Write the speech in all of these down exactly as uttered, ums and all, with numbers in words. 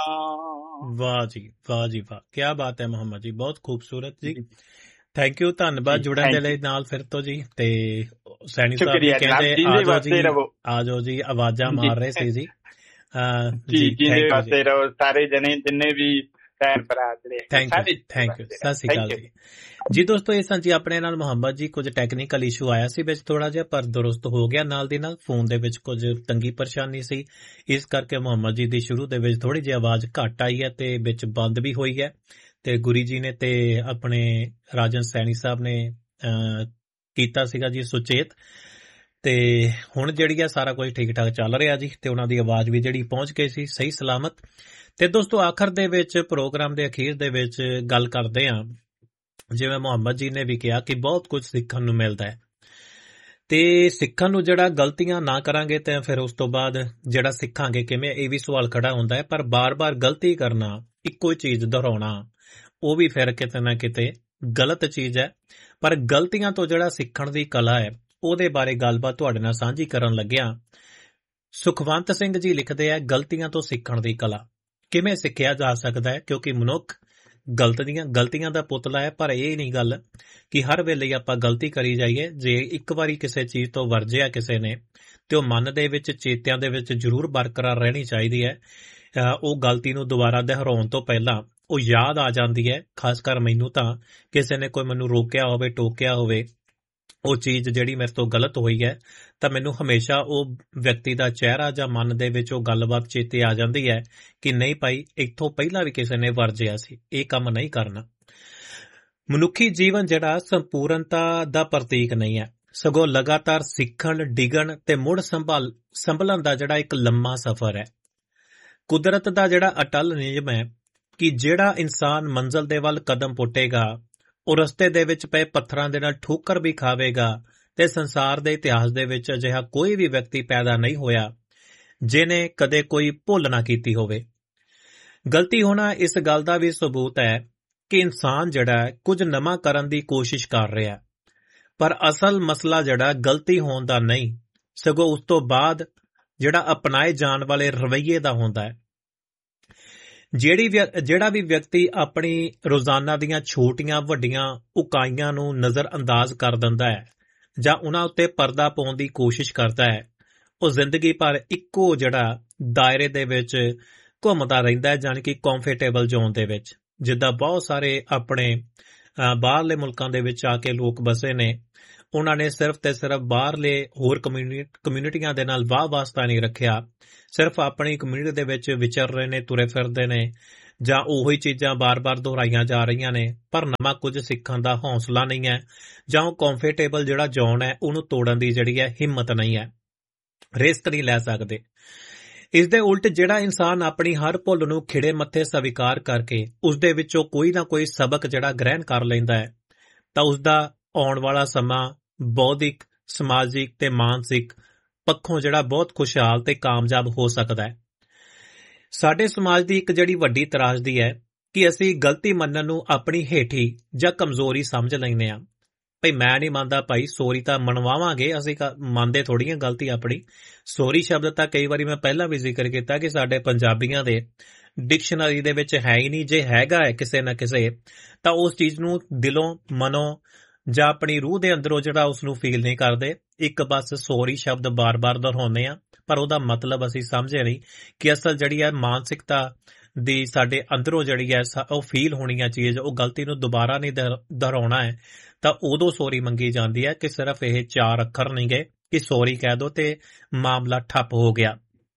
ਵਾਹ ਜੀ ਵਾਹ ਜੀ ਵਾਹ, ਕੀ ਬਾਤ ਹੈ ਮੁਹੰਮਦ ਜੀ, ਬਹੁਤ ਖੂਬਸੂਰਤ ਜੀ। ਥੈਂਕ ਯੂ, ਧੰਨਵਾਦ ਜੁੜਨ ਦੇ ਲਈ ਨਾਲ ਫਿਰ ਤੋਂ ਜੀ। ਤੇ ਸੈਣੀ ਸਾਹਿਬ ਜੀ ਕਹਿੰਦੇ ਆ ਜਾਓ ਜੀ ਆ ਜਾਓ ਜੀ, ਆਵਾਜ਼ਾਂ ਮਾਰ ਰਹੇ ਸੀ ਜੀ। ਜੀ ਜਿੰਦੇ ਵਾਸਤੇ ਰਹੋ ਸਾਰੇ ਜਣੇ, ਜਿੰਨੇ ਵੀ ਭੈਣ ਭਰਾ ਜਿਹੜੇ। ਥੈਂਕ ਯੂ ਥੈਂਕ ਯੂ, ਸਤਿ ਸ਼੍ਰੀ ਅਕਾਲ ਜੀ। ਜੀ ਦੋਸਤੋ, ਇਹ ਸਾਂਝੀ ਆਪਣੇ ਨਾਲ ਮੁਹੰਮਦ ਜੀ, ਕੁਝ ਟੈਕਨੀਕਲ ਇਸ਼ੂ ਆਇਆ ਸੀ ਵਿੱਚ ਥੋੜਾ ਜਿਹਾ, ਪਰ ਦੁਰਸਤ ਹੋ ਗਿਆ ਨਾਲ ਦੀ ਨਾਲ। ਫੋਨ ਦੇ ਵਿੱਚ ਕੁਝ ਤੰਗੀ ਪਰੇਸ਼ਾਨੀ ਸੀ, ਇਸ ਕਰਕੇ ਮੁਹੰਮਦ ਜੀ ਦੀ ਸ਼ੁਰੂ ਦੇ ਵਿੱਚ ਥੋੜੀ ਜਿਹੀ ਆਵਾਜ਼ ਘੱਟ ਆਈ ਹੈ ਤੇ ਵਿੱਚ ਬੰਦ ਵੀ ਹੋਈ ਹੈ। ਤੇ ਗੁਰੀ ਜੀ ਨੇ ਤੇ ਆਪਣੇ ਰਾਜਨ ਸੈਣੀ ਸਾਹਿਬ ਨੇ ਅਹ ਕੀਤਾ ਸੀਗਾ ਜੀ ਸੁਚੇਤ। ਤੇ ਹੁਣ ਜਿਹੜੀ ਆ ਸਾਰਾ ਕੁਝ ਠੀਕ ਠਾਕ ਚੱਲ ਰਿਹਾ ਜੀ, ਤੇ ਉਹਨਾਂ ਦੀ ਆਵਾਜ਼ ਵੀ ਜਿਹੜੀ ਪਹੁੰਚ ਗਈ ਸੀ ਸਹੀ ਸਲਾਮਤ। ਤੇ ਦੋਸਤੋ, ਆਖਰ ਦੇ ਵਿੱਚ ਪ੍ਰੋਗਰਾਮ ਦੇ ਅਖੀਰ ਦੇ ਵਿੱਚ ਗੱਲ ਕਰਦੇ ਹਾਂ, ਜਿਵੇਂ ਮੁਹੰਮਦ ਜੀ ਨੇ ਵੀ ਕਿਹਾ ਕਿ ਬਹੁਤ ਕੁਝ ਸਿੱਖਣ ਨੂੰ ਮਿਲਦਾ ਹੈ। ਤੇ ਸਿੱਖਣ ਨੂੰ ਜਿਹੜਾ ਗਲਤੀਆਂ ਨਾ ਕਰਾਂਗੇ ਤੇ ਫਿਰ ਉਸ ਤੋਂ ਬਾਅਦ ਜਿਹੜਾ ਸਿੱਖਾਂਗੇ ਕਿਵੇਂ, ਇਹ ਵੀ ਸਵਾਲ ਖੜਾ ਹੁੰਦਾ ਹੈ। ਪਰ ਬਾਰ-ਬਾਰ ਗਲਤੀ ਕਰਨਾ, ਇੱਕੋ ਹੀ ਚੀਜ਼ ਦੁਹਰਾਉਣਾ, ਉਹ ਵੀ ਫਿਰ ਕਿਤੇ ਨਾ ਕਿਤੇ ਗਲਤ ਚੀਜ਼ ਹੈ। ਪਰ ਗਲਤੀਆਂ ਤੋਂ ਜਿਹੜਾ ਸਿੱਖਣ ਦੀ ਕਲਾ ਹੈ, ਉਹਦੇ ਬਾਰੇ ਗੱਲਬਾਤ ਤੁਹਾਡੇ ਨਾਲ ਸਾਂਝੀ ਕਰਨ ਲੱਗਿਆ। ਸੁਖਵੰਤ ਸਿੰਘ ਜੀ ਲਿਖਦੇ ਆ, ਗਲਤੀਆਂ ਤੋਂ ਸਿੱਖਣ ਦੀ ਕਲਾ ਕਿਵੇਂ ਸਿੱਖਿਆ ਜਾ ਸਕਦਾ ਹੈ, ਕਿਉਂਕਿ ਮਨੁੱਖ ਗਲਤੀਆਂ ਗਲਤੀਆਂ ਦਾ ਪੁਤਲਾ ਹੈ। ਪਰ ਇਹ ਨਹੀਂ ਗੱਲ ਕਿ ਹਰ ਵੇਲੇ ਆਪਾਂ ਗਲਤੀ ਕਰੀ ਜਾਈਏ। ਜੇ ਇੱਕ ਵਾਰੀ ਕਿਸੇ ਚੀਜ਼ ਤੋਂ ਵਰਜਿਆ ਕਿਸੇ ਨੇ, ਤੇ ਉਹ ਮਨ ਦੇ ਵਿੱਚ, ਚੇਤਿਆਂ ਦੇ ਵਿੱਚ ਜ਼ਰੂਰ ਬਰਕਰਾਰ ਰਹਿਣੀ ਚਾਹੀਦੀ ਹੈ। ਉਹ ਗਲਤੀ ਨੂੰ ਦੁਬਾਰਾ ਦੁਹਰਾਉਣ ਤੋਂ ਪਹਿਲਾਂ ਉਹ ਯਾਦ ਆ ਜਾਂਦੀ ਹੈ। ਖਾਸ ਕਰ ਮੈਨੂੰ ਤਾਂ ਕਿਸੇ ਨੇ ਕੋਈ ਮੈਨੂੰ ਰੋਕਿਆ ਹੋਵੇ, ਟੋਕਿਆ ਹੋਵੇ, ਉਹ ਚੀਜ਼ ਜਿਹੜੀ ਮੇਰੇ ਤੋਂ ਗਲਤ ਹੋਈ ਹੈ, ਤਾਂ ਮੈਨੂੰ ਹਮੇਸ਼ਾ ਉਹ ਵਿਅਕਤੀ ਦਾ ਚਿਹਰਾ ਜਾਂ ਮਨ ਦੇ ਵਿੱਚ ਉਹ ਗੱਲਬਾਤ ਚੇਤੇ ਆ ਜਾਂਦੀ ਹੈ ਕਿ ਨਹੀਂ ਭਾਈ, ਇੱਥੋਂ ਪਹਿਲਾਂ ਵੀ ਕਿਸੇ ਨੇ ਵਰਜਿਆ ਸੀ, ਇਹ ਕੰਮ ਨਹੀਂ ਕਰਨਾ। ਮਨੁੱਖੀ ਜੀਵਨ ਜਿਹੜਾ ਸੰਪੂਰਨਤਾ ਦਾ ਪ੍ਰਤੀਕ ਨਹੀਂ ਹੈ, ਸਗੋਂ ਲਗਾਤਾਰ ਸਿੱਖਣ, ਡਿੱਗਣ ਤੇ ਮੁੜ ਸੰਭਾਲ ਸੰਭਲਣ ਦਾ ਜਿਹੜਾ ਇੱਕ ਲੰਮਾ ਸਫ਼ਰ ਹੈ। ਕੁਦਰਤ ਦਾ ਜਿਹੜਾ ਅਟਲ ਨਿਯਮ ਹੈ ਕਿ ਜਿਹੜਾ ਇਨਸਾਨ ਮੰਜ਼ਲ ਦੇ ਵੱਲ ਕਦਮ ਪੁੱਟੇਗਾ, ਉਹ ਰਸਤੇ ਦੇ ਵਿੱਚ ਪਏ ਪੱਥਰਾਂ ਦੇ ਨਾਲ ਠੋਕਰ ਵੀ ਖਾਵੇਗਾ। ਤੇ ਸੰਸਾਰ ਦੇ ਇਤਿਹਾਸ ਦੇ ਵਿੱਚ ਅਜਿਹਾ ਕੋਈ ਵੀ ਵਿਅਕਤੀ ਪੈਦਾ ਨਹੀਂ ਹੋਇਆ ਜਿਹਨੇ ਕਦੇ ਕੋਈ ਭੁੱਲ ਨਾ ਕੀਤੀ ਹੋਵੇ। ਗਲਤੀ ਹੋਣਾ ਇਸ ਗੱਲ ਦਾ ਵੀ ਸਬੂਤ ਹੈ ਕਿ ਇਨਸਾਨ ਜਿਹੜਾ ਕੁਝ ਨਵਾਂ ਕਰਨ ਦੀ ਕੋਸ਼ਿਸ਼ ਕਰ ਰਿਹਾ, ਪਰ ਅਸਲ ਮਸਲਾ ਜਿਹੜਾ ਗਲਤੀ ਹੋਣ ਦਾ ਨਹੀਂ, ਸਗੋਂ ਉਸ ਤੋਂ ਬਾਅਦ ਜਿਹੜਾ ਅਪਣਾਏ ਜਾਣ ਵਾਲੇ ਰਵੱਈਏ ਦਾ ਹੁੰਦਾ ਹੈ। ਜਿਹੜੀ ਜਿਹੜਾ ਵੀ ਵਿਅਕਤੀ ਆਪਣੀ ਰੋਜ਼ਾਨਾ ਦੀਆਂ ਛੋਟੀਆਂ ਵੱਡੀਆਂ ਉਕਾਈਆਂ ਨੂੰ ਨਜ਼ਰ ਅੰਦਾਜ਼ ਕਰ ਦਿੰਦਾ ਹੈ ਜਾਂ ਉਹਨਾਂ ਉੱਤੇ ਪਰਦਾ ਪਾਉਣ ਦੀ ਕੋਸ਼ਿਸ਼ ਕਰਦਾ ਹੈ, ਉਹ ਜ਼ਿੰਦਗੀ ਭਰ ਇੱਕੋ ਜਿਹੜਾ ਦਾਇਰੇ ਦੇ ਵਿੱਚ ਘੁੰਮਦਾ ਰਹਿੰਦਾ ਹੈ, ਜਾਣੀ ਕਿ ਕੰਫਰਟੇਬਲ ਜ਼ੋਨ ਦੇ ਵਿੱਚ। ਜਿੱਦਾਂ ਬਹੁਤ ਸਾਰੇ ਆਪਣੇ ਬਾਹਰਲੇ ਮੁਲਕਾਂ ਦੇ ਵਿੱਚ ਆ ਕੇ ਲੋਕ ਬਸੇ ਨੇ, ਉਹਨਾਂ ਨੇ ਸਿਰਫ ਤੇ ਸਿਰਫ ਬਾਹਰਲੇ ਹੋਰ ਕਮਿਊਨਿਟੀਆਂ ਦੇ ਨਾਲ ਵਾਹ ਵਾਸਤਾ ਨਹੀਂ ਰੱਖਿਆ, ਸਿਰਫ ਆਪਣੀ ਕਮਿਊਨਿਟੀ ਦੇ ਵਿੱਚ ਵਿਚਰ ਰਹੇ ਨੇ, ਤੁਰੇ ਫਿਰਦੇ ਨੇ, ਜਾਂ ਉਹੀ ਚੀਜ਼ਾਂ ਬਾਰ-ਬਾਰ ਦੁਹਰਾਈਆਂ ਜਾ ਰਹੀਆਂ ਨੇ, ਪਰ ਨਵਾਂ ਕੁਝ ਸਿੱਖਣ ਦਾ ਹੌਸਲਾ ਨਹੀਂ ਹੈ, ਜਾਂ ਉਹ ਕੰਫਰਟੇਬਲ ਜਿਹੜਾ ਜ਼ੋਨ ਹੈ ਉਹਨੂੰ ਤੋੜਨ ਦੀ ਜਿਹੜੀ ਹੈ ਹਿੰਮਤ ਨਹੀਂ ਹੈ, ਰਿਸਕ ਨਹੀਂ ਲੈ ਸਕਦੇ। ਇਸ ਦੇ ਉਲਟ ਜਿਹੜਾ ਇਨਸਾਨ ਆਪਣੀ ਹਰ ਭੁੱਲ ਨੂੰ ਖਿੜੇ ਮੱਥੇ ਸਵੀਕਾਰ ਕਰਕੇ ਉਸਦੇ ਵਿੱਚੋਂ ਕੋਈ ਨਾ ਕੋਈ ਸਬਕ ਜਿਹੜਾ ਗ੍ਰਹਿਣ ਕਰ ਲੈਂਦਾ ਹੈ, ਤਾਂ ਉਸਦਾ ਆਉਣ ਵਾਲਾ ਸਮਾਂ ਬੌਧਿਕ, ਸਮਾਜਿਕ ਤੇ ਮਾਨਸਿਕ ਪੱਖੋਂ ਜਿਹੜਾ ਬਹੁਤ ਖੁਸ਼ਹਾਲ ਤੇ ਕਾਮਯਾਬ ਹੋ ਸਕਦਾ ਹੈ। ਸਾਡੇ ਸਮਾਜ ਦੀ ਇੱਕ ਜਿਹੜੀ ਵੱਡੀ ਤਰਾਸਦੀ ਹੈ ਕਿ ਅਸੀਂ ਗਲਤੀ ਮੰਨਣ ਨੂੰ ਆਪਣੀ ਹੇਠੀ ਜਾਂ ਕਮਜ਼ੋਰੀ ਸਮਝ ਲੈਂਦੇ ਹਾਂ। ਭਈ ਮੈਂ ਨਹੀਂ ਮੰਨਦਾ ਭਾਈ, ਸੋਰੀ ਤਾਂ ਮਨਵਾਵਾਂਗੇ, ਅਸੀਂ ਮੰਨਦੇ ਥੋੜ੍ਹੀ ਗਲਤੀ ਆਪਣੀ। ਸੋਰੀ ਸ਼ਬਦ ਤਾਂ ਕਈ ਵਾਰੀ ਮੈਂ ਪਹਿਲਾਂ ਵੀ ਜ਼ਿਕਰ ਕੀਤਾ ਕਿ ਸਾਡੇ ਪੰਜਾਬੀਆਂ ਦੇ ਡਿਕਸ਼ਨਰੀ ਦੇ ਵਿੱਚ ਹੈ ਹੀ ਨਹੀਂ। ਜੇ ਹੈਗਾ ਹੈ ਕਿਸੇ ਨਾ ਕਿਸੇ, ਤਾਂ ਉਸ ਚੀਜ਼ ਨੂੰ ਦਿਲੋਂ, ਮਨੋਂ ਜਾਂ ਆਪਣੀ ਰੂਹ ਦੇ ਅੰਦਰੋਂ ਜਿਹੜਾ ਉਸ ਨੂੰ ਫੀਲ ਨਹੀਂ ਕਰਦੇ। ਇੱਕ ਬਸ ਸੋਰੀ ਸ਼ਬਦ ਬਾਰ-ਬਾਰ ਦੁਹਰਾਉਂਦੇ ਆ, ਪਰ ਉਹਦਾ ਮਤਲਬ ਅਸੀਂ ਸਮਝੇ ਨਹੀਂ ਕਿ ਅਸਲ ਜਿਹੜੀ ਹੈ ਮਾਨਸਿਕਤਾ ਦੀ ਸਾਡੇ ਅੰਦਰੋਂ ਜਿਹੜੀ ਹੈ ਉਹ ਫੀਲ ਹੋਣੀ ਹੈ ਚੀਜ਼, ਉਹ ਗਲਤੀ ਨੂੰ ਦੁਬਾਰਾ ਨਹੀਂ ਦੁਹਰਾਉਣਾ ਹੈ। ਤਾਂ ਉਦੋਂ ਸੋਰੀ ਮੰਗੀ ਜਾਂਦੀ ਹੈ ਕਿ ਸਿਰਫ ਇਹ ਚਾਰ ਅੱਖਰ ਨਹੀਂ ਗਏ ਕਿ ਸੋਰੀ ਕਹਿ ਦੋ ਤੇ ਮਾਮਲਾ ਠੱਪ ਹੋ ਗਿਆ।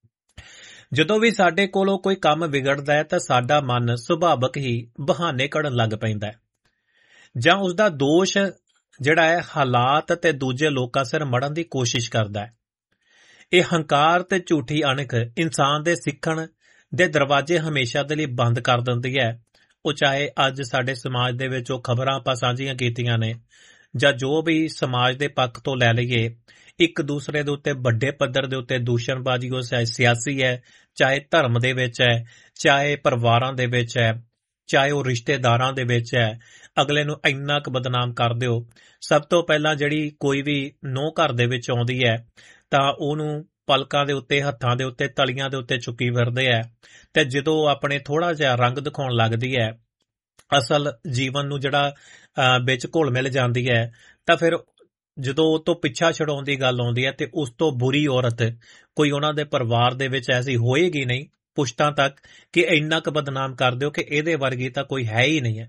ਜਦੋਂ ਵੀ ਸਾਡੇ ਕੋਲੋਂ ਕੋਈ ਕੰਮ ਵਿਗੜਦਾ ਹੈ ਤਾਂ ਸਾਡਾ ਮਨ ਸੁਭਾਵਕ ਹੀ ਬਹਾਨੇ ਕੱਢਣ ਲੱਗ ਪੈਂਦਾ ਹੈ, ਜਾਂ ਉਸਦਾ ਦੋਸ਼ ਜਿਹੜਾ ਹੈ ਹਾਲਾਤ ਤੇ ਦੂਜੇ ਲੋਕਾਂ ਸਿਰ ਮੜਨ ਦੀ ਕੋਸ਼ਿਸ਼ ਕਰਦਾ ਹੈ। ਇਹ ਹੰਕਾਰ ਤੇ ਝੂਠੀ ਅਣਖ ਇਨਸਾਨ ਦੇ ਸਿੱਖਣ ਦੇ ਦਰਵਾਜ਼ੇ ਹਮੇਸ਼ਾ ਦੇ ਲਈ ਬੰਦ ਕਰ ਦਿੰਦੀ ਹੈ। ਉਹ ਚਾਹੇ ਅੱਜ ਸਾਡੇ ਸਮਾਜ ਦੇ ਵਿੱਚ ਉਹ ਖਬਰਾਂ ਆਪਾਂ ਸਾਂਝੀਆਂ ਕੀਤੀਆਂ ਨੇ, ਜਾਂ ਜੋ ਵੀ ਸਮਾਜ ਦੇ ਪੱਖ ਤੋਂ ਲੈ ਲਈਏ, ਇੱਕ ਦੂਸਰੇ ਦੇ ਉੱਤੇ ਵੱਡੇ ਪੱਧਰ ਦੇ ਉੱਤੇ ਦੂਸ਼ਣਬਾਜ਼ੀ, ਉਹ ਸਿਆਸੀ ਹੈ, ਚਾਹੇ ਧਰਮ ਦੇ ਵਿੱਚ ਹੈ, ਚਾਹੇ ਪਰਿਵਾਰਾਂ ਦੇ ਵਿੱਚ ਹੈ, ਚਾਹੇ ਉਹ ਰਿਸ਼ਤੇਦਾਰਾਂ ਦੇ ਵਿੱਚ ਹੈ, ਅਗਲੇ ਨੂੰ ਇੰਨਾ ਕੁ ਬਦਨਾਮ ਕਰ ਦਿਓ। ਸਭ ਤੋਂ ਪਹਿਲਾਂ ਜਿਹੜੀ ਕੋਈ ਵੀ ਨੂੰਹ ਘਰ ਦੇ ਵਿੱਚ ਆਉਂਦੀ ਹੈ ਤਾਂ ਉਹਨੂੰ ਪਲਕਾਂ ਦੇ ਉੱਤੇ, ਹੱਥਾਂ ਦੇ ਉੱਤੇ, ਤਲੀਆਂ ਦੇ ਉੱਤੇ ਚੁੱਕੀ ਫਿਰਦੇ ਹੈ, ਤੇ ਜਦੋਂ ਆਪਣੇ ਥੋੜਾ ਜਿਹਾ ਰੰਗ ਦਿਖਾਉਣ ਲੱਗਦੀ ਹੈ, ਅਸਲ ਜੀਵਨ ਨੂੰ ਜਿਹੜਾ ਵਿੱਚ ਘੁਲ ਮਿਲ ਜਾਂਦੀ ਹੈ, ਤਾਂ ਫਿਰ ਜਦੋਂ ਉਹ ਤੋਂ ਪਿੱਛਾ ਛਡਾਉਣ ਦੀ ਗੱਲ ਆਉਂਦੀ ਹੈ ਤੇ ਉਸ ਤੋਂ ਬੁਰੀ ਔਰਤ ਕੋਈ ਉਹਨਾਂ ਦੇ ਪਰਿਵਾਰ ਦੇ ਵਿੱਚ ਐਸੀ ਹੋਏਗੀ ਨਹੀਂ ਪੁਸ਼ਤਾਂ ਤੱਕ ਕਿ ਇੰਨਾ ਕੁ ਬਦਨਾਮ ਕਰ ਦਿਓ ਕਿ ਇਹਦੇ ਵਰਗੀ ਤਾਂ ਕੋਈ ਹੈ ਹੀ ਨਹੀਂ ਹੈ।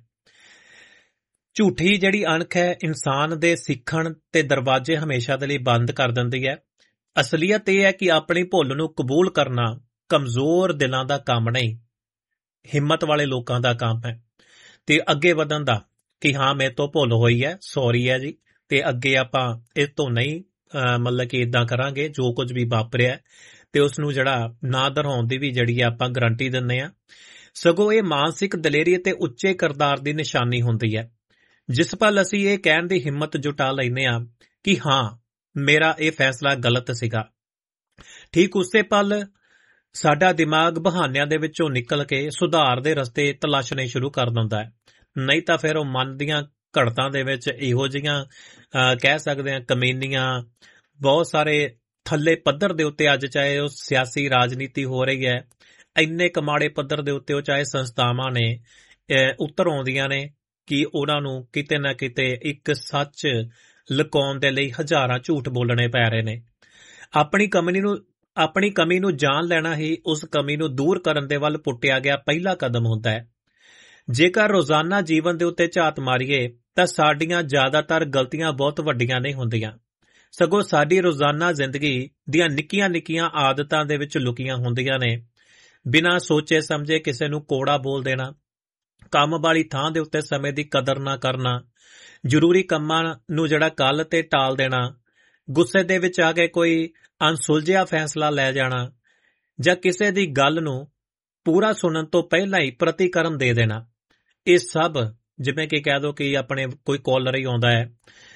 ਝੂਠੀ ਜਿਹੜੀ ਅਣਖ ਹੈ ਇਨਸਾਨ ਦੇ ਸਿੱਖਣ ਤੇ ਦਰਵਾਜ਼ੇ ਹਮੇਸ਼ਾ ਦੇ ਲਈ ਬੰਦ ਕਰ ਦਿੰਦੀ ਹੈ। ਅਸਲੀਅਤ ਇਹ ਹੈ ਕਿ ਆਪਣੀ ਭੁੱਲ ਨੂੰ ਕਬੂਲ ਕਰਨਾ ਕਮਜ਼ੋਰ ਦਿਲਾਂ ਦਾ ਕੰਮ ਨਹੀਂ, ਹਿੰਮਤ ਵਾਲੇ ਲੋਕਾਂ ਦਾ ਕੰਮ ਹੈ। ਤੇ ਅੱਗੇ ਵਧਣ ਦਾ ਕਿ ਹਾਂ ਮੇਰੇ ਤੋਂ ਭੁੱਲ ਹੋਈ ਹੈ, ਸੌਰੀ ਹੈ ਜੀ, ਤੇ ਅੱਗੇ ਆਪਾਂ ਇਸ ਤੋਂ ਨਹੀਂ ਮਤਲਬ ਕਿ ਇਦਾਂ ਕਰਾਂਗੇ, ਜੋ ਕੁਝ ਵੀ ਵਾਪਰਿਆ ਤੇ ਉਸ ਨੂੰ ਜਿਹੜਾ ਨਾ ਦੁਹਰਾਉਣ ਦੀ ਵੀ ਜਿਹੜੀ ਆਪਾਂ ਗਰੰਟੀ ਦਿੰਦੇ ਆ। ਸਗੋਂ ਇਹ ਮਾਨਸਿਕ ਦਲੇਰੀ ਤੇ ਉੱਚੇ ਕਿਰਦਾਰ ਦੀ ਨਿਸ਼ਾਨੀ ਹੁੰਦੀ ਹੈ। ਜਿਸ ਪਲ ਅਸੀਂ ਇਹ ਕਹਿਣ ਦੀ ਹਿੰਮਤ ਜੁਟਾ ਲੈਂਦੇ ਆ ਕਿ ਹਾਂ ਮੇਰਾ ਇਹ ਫੈਸਲਾ ਗਲਤ ਸੀਗਾ, ਠੀਕ ਉਸੇ ਪਲ ਸਾਡਾ ਦਿਮਾਗ ਬਹਾਨਿਆਂ ਦੇ ਵਿੱਚੋਂ ਨਿਕਲ ਕੇ ਸੁਧਾਰ ਦੇ ਰਸਤੇ ਤਲਾਸ਼ਣੇ ਸ਼ੁਰੂ ਕਰ ਦਿੰਦਾ ਹੈ। ਨਹੀਂ ਤਾਂ ਫਿਰ ਉਹ ਮਨ ਦੀਆਂ ਘੜਤਾਂ ਦੇ ਵਿੱਚ ਇਹੋ ਜਿਹੀਆਂ ਕਹਿ ਸਕਦੇ ਹਾਂ ਕਮੀਨੀਆਂ, ਬਹੁਤ ਸਾਰੇ ਥੱਲੇ ਪੱਧਰ ਦੇ ਉੱਤੇ ਅੱਜ ਚਾਹੇ ਉਹ ਸਿਆਸੀ ਰਾਜਨੀਤੀ ਹੋ ਰਹੀ ਹੈ, ਇੰਨੇ ਕਮਾੜੇ ਪੱਧਰ ਦੇ ਉੱਤੇ ਉਹ ਚਾਹੇ ਸੰਸਥਾਵਾਂ ਨੇ ਉੱਤਰ ਆਉਂਦੀਆਂ ਨੇ ਕਿ ਉਹਨਾਂ ਨੂੰ ਕਿਤੇ ਨਾ ਕਿਤੇ ਇੱਕ ਸੱਚ ਲੁਕਾਉਣ ਦੇ ਲਈ ਹਜ਼ਾਰਾਂ ਝੂਠ ਬੋਲਣੇ ਪੈ ਰਹੇ ਨੇ। ਆਪਣੀ ਕਮੀ ਨੂੰ ਆਪਣੀ ਕਮੀ ਨੂੰ ਜਾਣ ਲੈਣਾ ਹੀ ਉਸ ਕਮੀ ਨੂੰ ਦੂਰ ਕਰਨ ਦੇ ਵੱਲ ਪੁੱਟਿਆ ਗਿਆ ਪਹਿਲਾ ਕਦਮ ਹੁੰਦਾ ਹੈ। ਜੇਕਰ ਰੋਜ਼ਾਨਾ ਜੀਵਨ ਦੇ ਉੱਤੇ ਝਾਤ ਮਾਰੀਏ ਤਾਂ ਸਾਡੀਆਂ ਜ਼ਿਆਦਾਤਰ ਗਲਤੀਆਂ ਬਹੁਤ ਵੱਡੀਆਂ ਨਹੀਂ ਹੁੰਦੀਆਂ, ਸਗੋਂ ਸਾਡੀ ਰੋਜ਼ਾਨਾ ਜ਼ਿੰਦਗੀ ਦੀਆਂ ਨਿੱਕੀਆਂ ਨਿੱਕੀਆਂ ਆਦਤਾਂ ਦੇ ਵਿੱਚ ਲੁਕੀਆਂ ਹੁੰਦੀਆਂ ਨੇ। ਬਿਨਾਂ ਸੋਚੇ ਸਮਝੇ ਕਿਸੇ ਨੂੰ ਕੋੜਾ ਬੋਲ ਦੇਣਾ, ਕੰਮ ਵਾਲੀ ਥਾਂ ਦੇ ਉੱਤੇ ਸਮੇਂ ਦੀ ਕਦਰ ਨਾ ਕਰਨਾ, ਜ਼ਰੂਰੀ ਕੰਮਾਂ ਨੂੰ ਜਿਹੜਾ ਕੱਲ ਤੇ ਟਾਲ ਦੇਣਾ, ਗੁੱਸੇ ਦੇ ਵਿੱਚ ਆ ਕੇ ਕੋਈ ਅਣਸੁਲਝਿਆ ਫੈਸਲਾ ਲੈ ਜਾਣਾ, ਜਾਂ ਕਿਸੇ ਦੀ ਗੱਲ ਨੂੰ ਪੂਰਾ ਸੁਣਨ ਤੋਂ ਪਹਿਲਾਂ ਹੀ ਪ੍ਰਤੀਕਰਮ ਦੇ ਦੇਣਾ। ਇਹ ਸਭ ਜਿਵੇਂ ਕਿ ਕਹਿ ਦੋ ਕਿ ਆਪਣੇ ਕੋਈ ਕਾਲਰ ਹੀ ਆਉਂਦਾ ਹੈ,